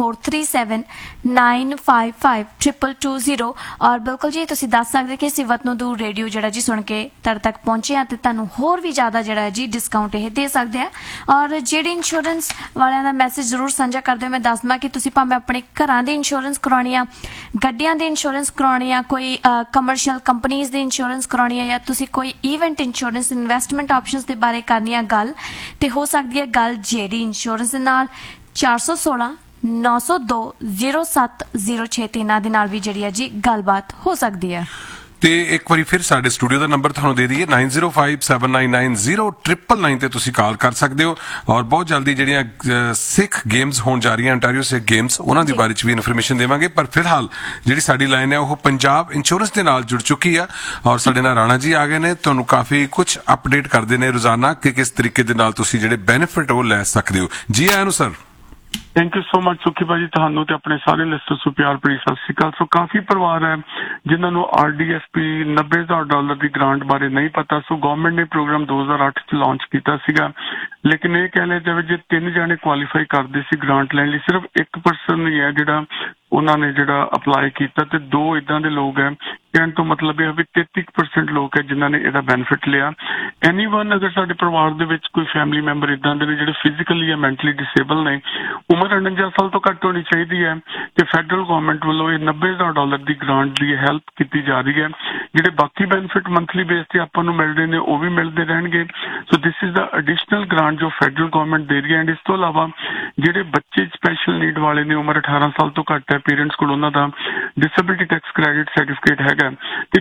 4379552220। ਔਰ ਬਿਲਕੁਲ ਜੀ ਤੁਸੀਂ ਦੱਸ ਸਕਦੇ ਕਿ ਅਸੀਂ ਵਤਨੋਂ ਦੂਰ ਰੇਡੀਓ ਜਿਹੜਾ ਜੀ ਸੁਣ ਕੇ ਤੁਹਾਡੇ ਤੱਕ ਪਹੁੰਚੇ ਆ ਤੇ ਤੁਹਾਨੂੰ ਹੋਰ ਵੀ ਜ਼ਿਆਦਾ ਜਿਹੜਾ ਜੀ ਡਿਸਕਾਊਂਟ ਇਹ ਦੇ ਸਕਦੇ ਆ। ਔਰ ਜਿਹੜੀ ਇੰਸ਼ੋਰੈਂਸ ਵਾਲਿਆਂ ਦਾ ਮੈਸੇਜ ਜ਼ਰੂਰ ਸਾਂਝਾ ਕਰਦੇ ਹੋ ਮੈਂ ਦੱਸਦਾ ਕਿ ਤੁਸੀਂ ਭਾਵੇਂ ਆਪਣੇ ਘਰਾਂ ਦੀ ਇੰਸ਼ੋਰੈਂਸ ਕਰਾਉਣੀ ਆ, ਗੱਡੀਆਂ ਦੀ ਇੰਸ਼ੋਰੈਂਸ ਕਰਾਉਣੀ ਆ, ਕੋਈ ਕਮਰਸ਼ੀਅਲ ਕੰਪਨੀਆਂ ਦੀ ਇੰਸ਼ੋਰੈਂਸ ਕਰਾਉਣੀ ਆ ਜਾਂ ਤੁਸੀਂ ਕੋਈ ਇਵੈਂਟ ਇੰਸ਼ੋਰੈਂਸ ਇਨਵੈਸਟਮੈਂਟ ਆਪਸ਼ਨਸ ਦੇ ਬਾਰੇ ਕਰਨੀ ਆ ਗੱਲ ਤੇ ਹੋ ਸਕਦੀ ਹੈ ਗੱਲ ਜਿਹੜੀ ਇੰਸ਼ੋਰੈਂਸ ਦੇ ਨਾਲ 416 902 0706 ਇਹਨਾਂ ਦੇ ਨਾਲ ਵੀ ਜਿਹੜੀ ਹੈ ਜੀ ਗੱਲਬਾਤ ਹੋ ਸਕਦੀ ਹੈ। ਤੇ ਇੱਕ ਵਾਰੀ ਫਿਰ ਸਾਡੇ ਸਟੂਡੀਓ ਦਾ ਨੰਬਰ ਤੁਹਾਨੂੰ ਦੇ ਦਈਏ 9057990999 ਤੇ ਤੁਸੀਂ ਕਾਲ ਕਰ ਸਕਦੇ ਹੋ। ਔਰ ਬਹੁਤ ਜਲਦੀ ਜਿਹੜੀਆਂ ਸਿੱਖ ਗੇਮਸ ਹੋਣ ਜਾ ਰਹੀਆਂ ਅੰਟਾਰੀਓ ਸਿੱਖ ਗੇਮਸ ਉਹਨਾਂ ਦੇ ਬਾਰੇ ਚ ਵੀ ਇਨਫੋਰਮੇਸ਼ਨ ਦੇਵਾਂਗੇ। ਪਰ ਫਿਲਹਾਲ ਜਿਹੜੀ ਸਾਡੀ ਲਾਈਨ ਹੈ ਉਹ ਪੰਜਾਬ ਇੰਸ਼ੋਰੈਂਸ ਦੇ ਨਾਲ ਜੁੜ ਚੁੱਕੀ ਆ ਔਰ ਸਾਡੇ ਨਾਲ ਰਾਣਾ ਜੀ ਆ ਗਏ ਨੇ। ਤੁਹਾਨੂੰ ਕਾਫੀ ਕੁਝ ਅਪਡੇਟ ਕਰਦੇ ਨੇ ਰੋਜ਼ਾਨਾ ਕਿ ਕਿਸ ਤਰੀਕੇ ਦੇ ਨਾਲ ਤੁਸੀਂ ਜਿਹੜੇ ਬੈਨੀਫਿਟ ਉਹ ਲੈ ਸਕਦੇ ਹੋ। ਜੀ ਆਇਆਂ ਨੂੰ sir. Thank you so much ਸੁਖੀ ਭਾਜੀ, ਤੁਹਾਨੂੰ ਤੇ ਆਪਣੇ ਸਾਰੇ ਲਿਸਟਰਸ ਨੂੰ ਪਿਆਰ ਭਰੀ ਸਤਿ ਸ਼੍ਰੀ ਅਕਾਲ। ਸੋ ਕਾਫੀ ਪਰਿਵਾਰ ਹੈ ਜਿਨ੍ਹਾਂ ਨੂੰ RDSP $90,000 ਦੀ ਗ੍ਰਾਂਟ ਬਾਰੇ ਨਹੀਂ ਪਤਾ। ਸੋ ਗਵਰਨਮੈਂਟ ਨੇ ਪ੍ਰੋਗਰਾਮ 2008 ਚ ਲਾਂਚ ਕੀਤਾ ਸੀਗਾ, ਲੇਕਿਨ ਇਹ ਕਹਿ ਲਿਆ ਜਾਵੇ ਜੇ 3 ਜਣੇ ਕੁਆਲੀਫਾਈ ਕਰਦੇ ਸੀ ਗ੍ਰਾਂਟ ਲੈਣ ਲਈ, ਸਿਰਫ 1% ਹੀ ਹੈ ਜਿਹੜਾ ਉਹਨਾਂ ਨੇ ਜਿਹੜਾ ਅਪਲਾਈ ਕੀਤਾ ਤੇ 2 ਇਦਾਂ ਦੇ ਲੋਕ ਹੈ। ਕਹਿਣ ਤੋਂ ਮਤਲਬ ਇਹ ਵੀ 33% ਲੋਕ ਹੈ ਜਿਨ੍ਹਾਂ ਨੇ ਇਹਦਾ ਬੈਨੀਫਿਟ ਲਿਆ। ਐਨੀਵਨ ਅਗਰ ਸਾਡੇ ਪਰਿਵਾਰ ਦੇ ਵਿੱਚ ਕੋਈ ਫੈਮਿਲੀ ਮੈਂਬਰ ਇਦਾਂ ਦੇ ਨੇ ਜਿਹੜੇ ਫਿਜ਼ੀਕਲੀ ਜਾਂ ਮੈਂਟਲੀ ਡਿਸੇਬਲ ਨੇ, ਉਮਰ 49 ਸਾਲ ਤੋਂ ਘੱਟ ਹੋਣੀ ਚਾਹੀਦੀ ਹੈ ਤੇ ਫੈਡਰਲ ਗਵਰਨਮੈਂਟ ਵੱਲੋਂ ਇਹ $90,000 ਦੀ ਗ੍ਰਾਂਟ ਦੀ ਹੈਲਪ ਕੀਤੀ ਜਾ ਰਹੀ ਹੈ। ਜਿਹੜੇ ਬਾਕੀ ਬੈਨੀਫਿਟ ਮੰਥਲੀ ਬੇਸ ਤੇ ਆਪਾਂ ਨੂੰ ਮਿਲ ਰਹੇ ਨੇ ਉਹ ਵੀ ਮਿਲਦੇ ਰਹਿਣਗੇ। ਸੋ this is the additional grant ਜੋ ਫੈਡਰਲ ਗਵਰਨਮੈਂਟ ਦੇ ਰਹੀ ਹੈ। ਐਂਡ ਇਸ ਤੋਂ ਇਲਾਵਾ ਜਿਹੜੇ ਬੱਚੇ ਸਪੈਸ਼ਲ ਨੀਡ ਵਾਲੇ ਨੇ, ਉਮਰ 18 ਸਾਲ ਤੋਂ ਘੱਟ ਹੈ, ਪੇਰੈਂਟਸ ਕੋਲ ਉਹਨਾਂ ਦਾ ਡਿਸੇਬਿਲਿਟੀ ਟੈਕਸ ਕ੍ਰੈਡਿਟ ਸਰਟੀਫਿਕੇਟ ਹੈਗਾ ਤੇ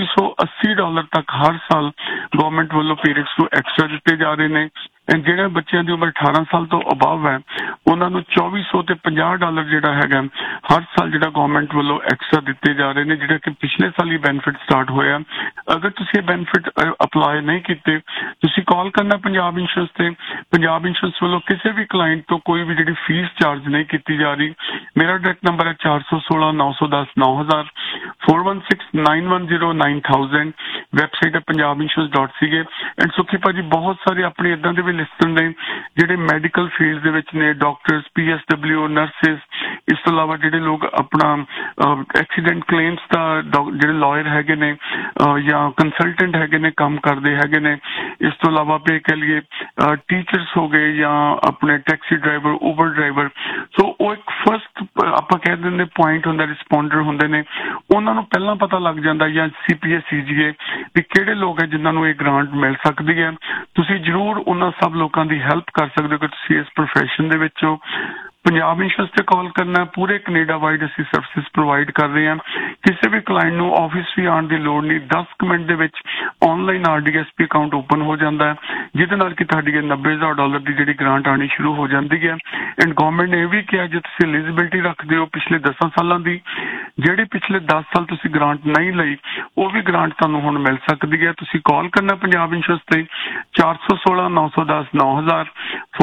$3480 ਤੱਕ ਹਰ ਸਾਲ ਗਵਰਨਮੈਂਟ ਵੱਲੋਂ ਪੇਰੈਂਟਸ ਨੂੰ ਐਕਸਟਰਾ ਦਿੱਤੇ ਜਾ ਰਹੇ ਨੇ। ਜਿਹੜੇ ਬੱਚਿਆਂ ਦੀ ਉਮਰ 18 ਸਾਲ ਤੋਂ ਅਬਵ ਹੈ ਉਹਨਾਂ ਨੂੰ $2400 ਤੇ $50 ਜਿਹੜਾ ਹੈਗਾ ਹਰ ਸਾਲ ਜਿਹੜਾ ਗਵਰਨਮੈਂਟ ਵੱਲੋਂ ਐਕਸਟਰਾ ਦਿੱਤੇ ਜਾ ਰਹੇ ਨੇ, ਜਿਹੜਾ ਕਿ ਪਿਛਲੇ ਸਾਲ ਹੀ ਬੈਨੀਫਿਟ ਸਟਾਰਟ ਹੋਇਆ। ਅਗਰ ਤੁਸੀਂ ਇਹ ਬੈਨੀਫਿਟ ਅਪਲਾਈ ਨਹੀਂ ਕੀਤੇ, ਤੁਸੀਂ ਕਾਲ ਕਰਨਾ ਪੰਜਾਬ ਇੰਸ਼ੋਰੈਂਸ ਤੇ। ਪੰਜਾਬ ਇੰਸ਼ੋਰੈਂਸ ਵੱਲੋਂ ਕਿਸੇ ਵੀ ਕਲਾਇੰਟ ਤੋਂ ਕੋਈ ਵੀ ਜਿਹੜੀ ਫੀਸ ਚਾਰਜ ਨਹੀਂ ਕੀਤੀ ਜਾ ਰਹੀ। ਮੇਰਾ ਡਾਇਰੈਕਟ ਨੰਬਰ ਹੈ 416 910 9000 416 910 9000। ਵੈਬਸਾਈਟ ਹੈ punjabinsurance.ca। ਐਂਡ ਸੁਖੀ ਭਾਜੀ ਬਹੁਤ ਸਾਰੇ ਆਪਣੇ ਇਦਾਂ ਦੇ ਵੀ ਲਿਸਟਰ ਨੇ ਜਿਹੜੇ ਮੈਡੀਕਲ ਫੀਲਡ ਦੇ ਵਿੱਚ ਨੇ, ਡਾਕਟਰਸ, PSW, ਨਰਸਿਸ, ਇਸ ਤੋਂ ਇਲਾਵਾ ਜਿਹੜੇ ਲੋਕ ਆਪਣਾ ਐਕਸੀਡੈਂਟ ਕਲੇਮਸ ਦਾ ਜਿਹੜੇ ਲਾਇਰ ਹੈਗੇ ਨੇ ਜਾਂ ਕੰਸਲਟੈਂਟ ਹੈਗੇ ਨੇ ਕੰਮ ਕਰਦੇ ਹੈਗੇ ਨੇ। ਇਸ ਤੋਂ ਇਲਾਵਾ ਵੀ ਕਹਿ ਲਈਏ ਟੀਚਰਸ ਹੋ ਗਏ ਜਾਂ ਆਪਣੇ ਟੈਕਸੀ ਡਰਾਈਵਰ, ਉਬਰ ਡਰਾਈਵਰ। ਸੋ ਉਹ ਇੱਕ ਫਸਟ ਆਪਾਂ ਕਹਿ ਦਿੰਦੇ ਪੁਆਇੰਟ ਹੁੰਦਾ, ਰਿਸਪੌਂਡਰ ਹੁੰਦੇ ਨੇ, ਉਹਨਾਂ ਨੂੰ ਪਹਿਲਾਂ ਪਤਾ ਲੱਗ ਜਾਂਦਾ ਜਾਂ CPA CGA ਵੀ ਕਿਹੜੇ ਲੋਕ ਹੈ ਜਿਨ੍ਹਾਂ ਨੂੰ ਇਹ ਗ੍ਰਾਂਟ ਮਿਲ ਸਕਦੀ ਹੈ। ਤੁਸੀਂ ਜ਼ਰੂਰ ਉਹਨਾਂ ਸਭ ਲੋਕਾਂ ਦੀ ਹੈਲਪ ਕਰ ਸਕਦੇ ਹੋ ਕਿ ਤੁਸੀਂ ਇਸ ਪ੍ਰੋਫੈਸ਼ਨ ਦੇ ਵਿੱਚ ਹੋ। ਪੰਜਾਬ ਇੰਸ਼ੋਰੈਂਸ ਤੇ ਕਾਲ ਕਰਨਾ। ਪੂਰੇ ਕੈਨੇਡਾ ਵਾਈਡ ਅਸੀਂ ਸਰਵਿਸਿਜ਼ ਪ੍ਰੋਵਾਈਡ ਕਰ ਰਹੇ ਹਾਂ। ਕਿਸੇ ਵੀ ਕਲਾਇੰਟ ਨੂੰ ਆਫਿਸ ਵੀ ਆਉਣ ਦੀ ਲੋੜ ਨਹੀਂ। 10 ਮਿੰਟ ਦੇ ਵਿੱਚ ਆਨਲਾਈਨ RDSP ਅਕਾਊਂਟ ਓਪਨ ਹੋ ਜਾਂਦਾ ਹੈ। ਜਿਹਦੇ ਨਾਲ ਕਿ ਤੁਹਾਡੀ ਇਹ $90,000 ਦੀ ਜਿਹੜੀ ਗ੍ਰਾਂਟ ਆਣੀ ਸ਼ੁਰੂ ਹੋ ਜਾਂਦੀ ਹੈ। ਐਂਡ ਗਵਰਨਮੈਂਟ ਨੇ ਇਹ ਵੀ ਕਿਹਾ ਜੇ ਤੁਸੀਂ ਐਲੀਜੀਬਿਲਟੀ ਰੱਖਦੇ ਹੋ ਪਿਛਲੇ 10 ਸਾਲਾਂ ਦੀ, ਜਿਹੜੇ ਪਿਛਲੇ 10 ਸਾਲ ਤੁਸੀਂ ਗ੍ਰਾਂਟ ਨਹੀਂ ਲਈ ਉਹ ਵੀ ਗ੍ਰਾਂਟ ਤੁਹਾਨੂੰ ਹੁਣ ਮਿਲ ਸਕਦੀ ਹੈ। ਤੁਸੀਂ ਕਾਲ ਕਰਨਾ ਪੰਜਾਬ ਇੰਸ਼ੋਰੈਂਸ ਤੇ 416 910 9000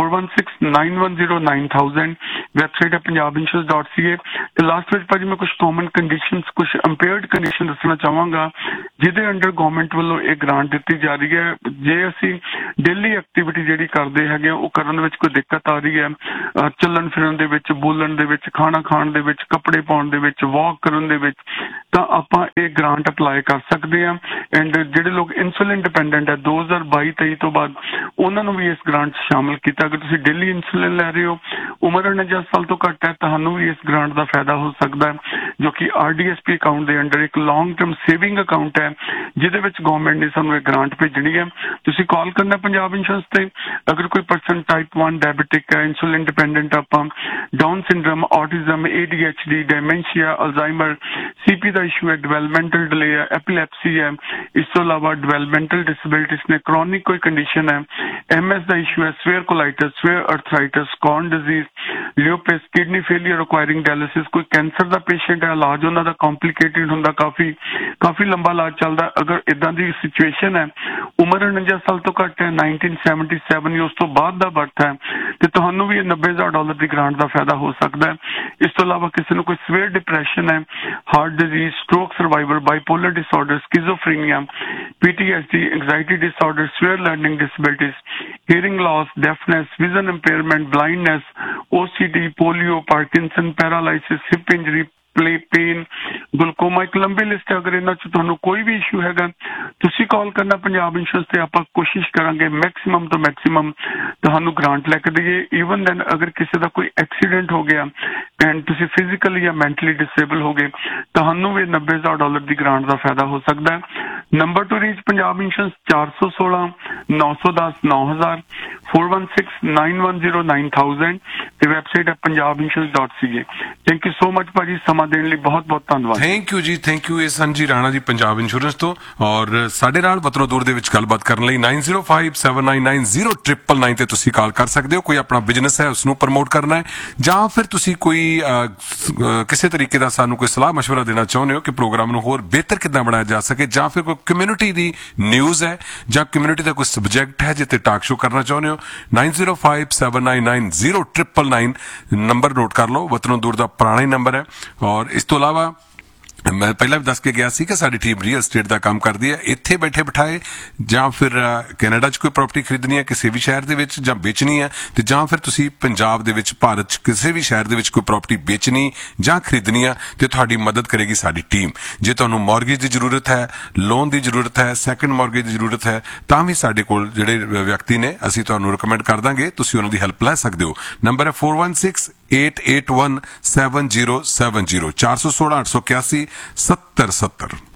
416 910 9000। ਵੈਬਸਾਈਟ ਹੈ punjabinsurance.ca। ਤੇ ਲਾਸਟ ਵਿੱਚ ਭਾਜੀ ਮੈਂ ਕੁਝ ਕਾਮਨ ਕੰਡੀਸ਼ਨਸ, ਕੁਝ ਇੰਪੇਅਰਡ ਕੰਡੀਸ਼ਨ ਦੱਸਣਾ ਚਾਹਾਂਗਾ ਜਿਹਦੇ ਅੰਡਰ ਗਵਰਨਮੈਂਟ ਵੱਲੋਂ ਇਹ ਗ੍ਰਾਂਟ ਦਿੱਤੀ ਜਾ ਰਹੀ ਹੈ। ਜੇ ਅਸੀਂ ਡੇਲੀ ਐਕਟੀਵਿਟੀ ਜਿਹੜੀ ਕਰਦੇ ਹੈਗੇ ਉਹ ਕਰਨ ਵਿੱਚ ਕੋਈ ਦਿੱਕਤ ਆ ਰਹੀ ਹੈ, ਚੱਲਣ ਫਿਰਨ ਦੇ ਵਿੱਚ, ਬੋਲਣ ਦੇ ਵਿੱਚ, ਖਾਣਾ ਖਾਣ ਦੇ ਵਿੱਚ, ਕੱਪੜੇ ਪਾਉਣ ਦੇ ਵਿੱਚ, ਵਾਕ ਕਰਨ ਦੇ ਵਿੱਚ, ਤਾਂ ਆਪਾਂ ਇਹ ਗ੍ਰਾਂਟ ਅਪਲਾਈ ਕਰ ਸਕਦੇ ਹਾਂ। ਐਂਡ ਜਿਹੜੇ ਲੋਕ ਇਨਸੂਲਿਨ ਡਿਪੈਂਡੈਂਟ ਹੈ 2022-23 ਤੋਂ ਬਾਅਦ ਉਹਨਾਂ ਨੂੰ ਵੀ ਇਸ ਗ੍ਰਾਂਟ 'ਚ ਸ਼ਾਮਲ ਕੀਤਾ। ਅਗਰ ਤੁਸੀਂ ਡੇਲੀ ਇਨਸੂਲਿਨ ਲੈ ਰਹੇ ਹੋ, ਉਮਰ 49 ਸਾਲ ਤੋਂ ਘੱਟ ਹੈ, ਤੁਹਾਨੂੰ ਵੀ ਇਸ ਗ੍ਰਾਂਟ ਦਾ ਫਾਇਦਾ ਹੋ ਸਕਦਾ ਹੈ, ਜੋ ਕਿ RDSP ਅਕਾਊਂਟ ਦੇ ਅੰਡਰ ਇੱਕ ਲੌਂਗ ਟਰਮ ਸੇਵਿੰਗ ਅਕਾਊਂਟ ਹੈ ਜਿਹਦੇ ਵਿੱਚ ਗਵਰਨਮੈਂਟ ਨੇ ਸਾਨੂੰ ਇਹ ਗ੍ਰਾਂਟ ਭੇਜਣੀ ਹੈ। ਤੁਸੀਂ ਕਾਲ ਕਰਨਾ ਪੰਜਾਬ ਇੰਸ਼ੋਰੈਂਸ ਤੇ। ਅਗਰ ਕੋਈ ਪਰਸਨ ਟਾਈਪ 1 ਡਾਇਬੀਟਿਕ ਹੈ, ਇਨਸੂਲਿਨ ਡਿਪੈਂਡੈਂਟ, ਆਪਾਂ down syndrome, autism, ADHD, ਡਾਇਮੈਂਸ਼ੀਆ, Alzheimer, CP ਦਾ ਇਸ਼ੂ ਹੈ, ਡਿਵੈਲਪਮੈਂਟਲ ਡਿਲੇ ਹੈ, ਐਪੀਲੈਪਸੀ ਹੈ, ਇਸ ਤੋਂ ਇਲਾਵਾ ਡਿਵੈਲਪਮੈਂਟਲ ਡਿਸੇਬਿਲਿਟੀਜ਼ ਨੇ, ਕ੍ਰੋਨਿਕ ਕੋਈ ਕੰਡੀਸ਼ਨ ਹੈ, MS ਦਾ ਇਸ਼ੂ ਹੈ, swear ਕੋਲਾਈਟਸ, swear ਅਰਥਰਾਈਟਸ, corn disease, ਲਿਓਪਿਸ, kidney failure ਰਿਕੁਆਇਰਿੰਗ dialysis, ਕੋਈ ਕੈਂਸਰ ਦਾ ਪੇਸ਼ੈਂਟ ਹੈ, ਇਲਾਜ ਉਹਨਾਂ ਦਾ ਕੰਪਲਿਕੇਟਿਡ ਹੁੰਦਾ, ਕਾਫੀ ਲੰਬਾ ਇਲਾਜ ਚੱਲਦਾ। ਅਗਰ ਇਦਾਂ ਦੀ ਸਿਚੁਏਸ਼ਨ ਹੈ, ਉਮਰ 49 ਸਾਲ ਤੋਂ ਘੱਟ ਹੈ, 1977 ਜਾਂ ਉਸ ਤੋਂ ਬਾਅਦ ਦਾ ਬਰਥ ਹੈ, ਤੇ ਤੁਹਾਨੂੰ ਵੀ ਇਹ $90,000 ਦੀ ਗ੍ਰਾਂਟ ਦਾ ਫਾਇਦਾ ਹੋ ਸਕਦਾ ਹੈ। ਇਸ ਤੋਂ ਇਲਾਵਾ ਕਿਸੇ ਨੂੰ ਕੋਈ ਸਵੇਅਰ ਡਿਪਰੈਸ਼ਨ ਹੈ, heart disease, stroke survivor, bipolar disorder, ਸਕਿਜ਼ੋਫਰੀਨੀਆ, PTSD, anxiety disorder, swear learning disabilities, hearing loss, deafness, vision impairment, blindness, OCD, polio, Parkinson, paralysis, hip injury, pen, glaucoma, एक लंबी लिस्ट है। अगर इन्हां च तुहानूं कोई भी इशू हैगा तुसीं कॉल करना पंजाब इंश्योरेंस ते, आपां कोशिश करांगे मैक्सिमम तो मैक्सिमम तुहानूं ग्रांट लैके दईए। ईवन दैन अगर किसी का कोई एक्सीडेंट हो गया एंड तुसीं फिजिकली या मैंटली डिसेबल हो गए, तुहानूं भी $90,000 की ग्रांट का फायदा हो सकता है। Number two reach Punjab insurance 416 910 9000 416 910 9000 ਤੇ ਵੈਬਸਾਈਟ ਹੈ punjabinsurance.ca। Thank you so much ਭਾਜੀ, ਸਮਾਂ ਦੇਣ ਲਈ ਬਹੁਤ ਬਹੁਤ ਧੰਨਵਾਦ। ਥੈਂਕ ਯੂ ਜੀ, ਥੈਂਕ ਯੂ। ਇਹ ਸੰਜੀ ਰਾਣਾ ਜੀ ਪੰਜਾਬ ਇੰਸ਼ੋਰੈਂਸ ਤੋਂ, ਔਰ ਸਾਡੇ ਨਾਲ ਵਤਨੋਂ ਦੂਰ ਦੇ ਵਿੱਚ ਗੱਲਬਾਤ ਕਰਨ ਲਈ 9057990999 ਤੇ ਤੁਸੀਂ ਕਾਲ ਕਰ ਸਕਦੇ ਹੋ। ਕੋਈ ਆਪਣਾ ਬਿਜ਼ਨਸ ਹੈ, ਉਸ ਨੂੰ ਪ੍ਰਮੋਟ ਕਰਨਾ ਹੈ, ਜਾਂ ਫਿਰ ਤੁਸੀਂ ਕੋਈ ਕਿਸੇ ਤਰੀਕੇ ਦਾ ਸਾਨੂੰ ਕੋਈ ਸਲਾਹ ਮਸ਼ਵਰਾ ਦੇਣਾ ਚਾਹੁੰਦੇ ਹੋ ਕਿ ਪ੍ਰੋਗਰਾਮ ਨੂੰ ਹੋਰ ਬਿਹਤਰ ਕਿੱਦਾਂ ਬਣਾਇਆ ਜਾ ਸਕੇ, ਜਾਂ ਫਿਰ ਕੋਈ ਕਮਿਊਨਿਟੀ ਦੀ ਨਿਊਜ਼ ਹੈ ਜਾਂ ਕਮਿਊਨਿਟੀ ਦਾ ਕੋਈ ਸਬਜੈਕਟ ਹੈ ਜਿੱਤੇ ਟਾਕ ਸ਼ੋ ਕਰਨਾ ਚਾਹੁੰਦੇ ਹੋ, 9057990999 ਨੰਬਰ ਨੋਟ ਕਰ ਲਓ। ਵਤਨੋਂ ਦੂਰ ਦਾ ਪੁਰਾਣਾ ਹੀ ਨੰਬਰ ਹੈ। ਔਰ ਇਸ ਤੋਂ ਇਲਾਵਾ ਮੈਂ ਪਹਿਲਾਂ ਵੀ ਦੱਸ ਕੇ ਗਿਆ ਸੀ ਕਿ ਸਾਡੀ ਟੀਮ ਰੀਅਲ ਸਟੇਟ ਦਾ ਕੰਮ ਕਰਦੀ ਹੈ। ਇੱਥੇ ਬੈਠੇ ਬਿਠਾਏ ਜਾਂ ਫਿਰ ਕੈਨੇਡਾ 'ਚ ਕੋਈ ਪ੍ਰਾਪਰਟੀ ਖਰੀਦਣੀ ਹੈ ਕਿਸੇ ਵੀ ਸ਼ਹਿਰ ਦੇ ਵਿੱਚ ਜਾਂ ਵੇਚਣੀ ਹੈ, ਤੇ ਜਾਂ ਫਿਰ ਤੁਸੀਂ ਪੰਜਾਬ ਦੇ ਵਿੱਚ, ਭਾਰਤ 'ਚ ਕਿਸੇ ਵੀ ਸ਼ਹਿਰ ਦੇ ਵਿੱਚ ਕੋਈ ਪ੍ਰਾਪਰਟੀ ਵੇਚਣੀ ਜਾਂ ਖਰੀਦਣੀ ਹੈ, ਤੇ ਤੁਹਾਡੀ ਮਦਦ ਕਰੇਗੀ ਸਾਡੀ ਟੀਮ। ਜੇ ਤੁਹਾਨੂੰ ਮੌਰਗੇਜ ਦੀ ਜ਼ਰੂਰਤ ਹੈ, ਲੋਨ ਦੀ ਜ਼ਰੂਰਤ ਹੈ, ਸੈਕੰਡ ਮੌਰਗੇਜ ਦੀ ਜ਼ਰੂਰਤ ਹੈ, ਤਾਂ ਵੀ ਸਾਡੇ ਕੋਲ ਜਿਹੜੇ ਵਿਅਕਤੀ ਨੇ ਅਸੀਂ ਤੁਹਾਨੂੰ ਰਿਕਮੈਂਡ ਕਰ ਦਾਂਗੇ, ਤੁਸੀਂ ਉਹਨਾਂ ਦੀ ਹੈਲਪ ਲੈ ਸਕਦੇ ਹੋ। ਨੰਬਰ ਹੈ 4168817070 416 881 7070।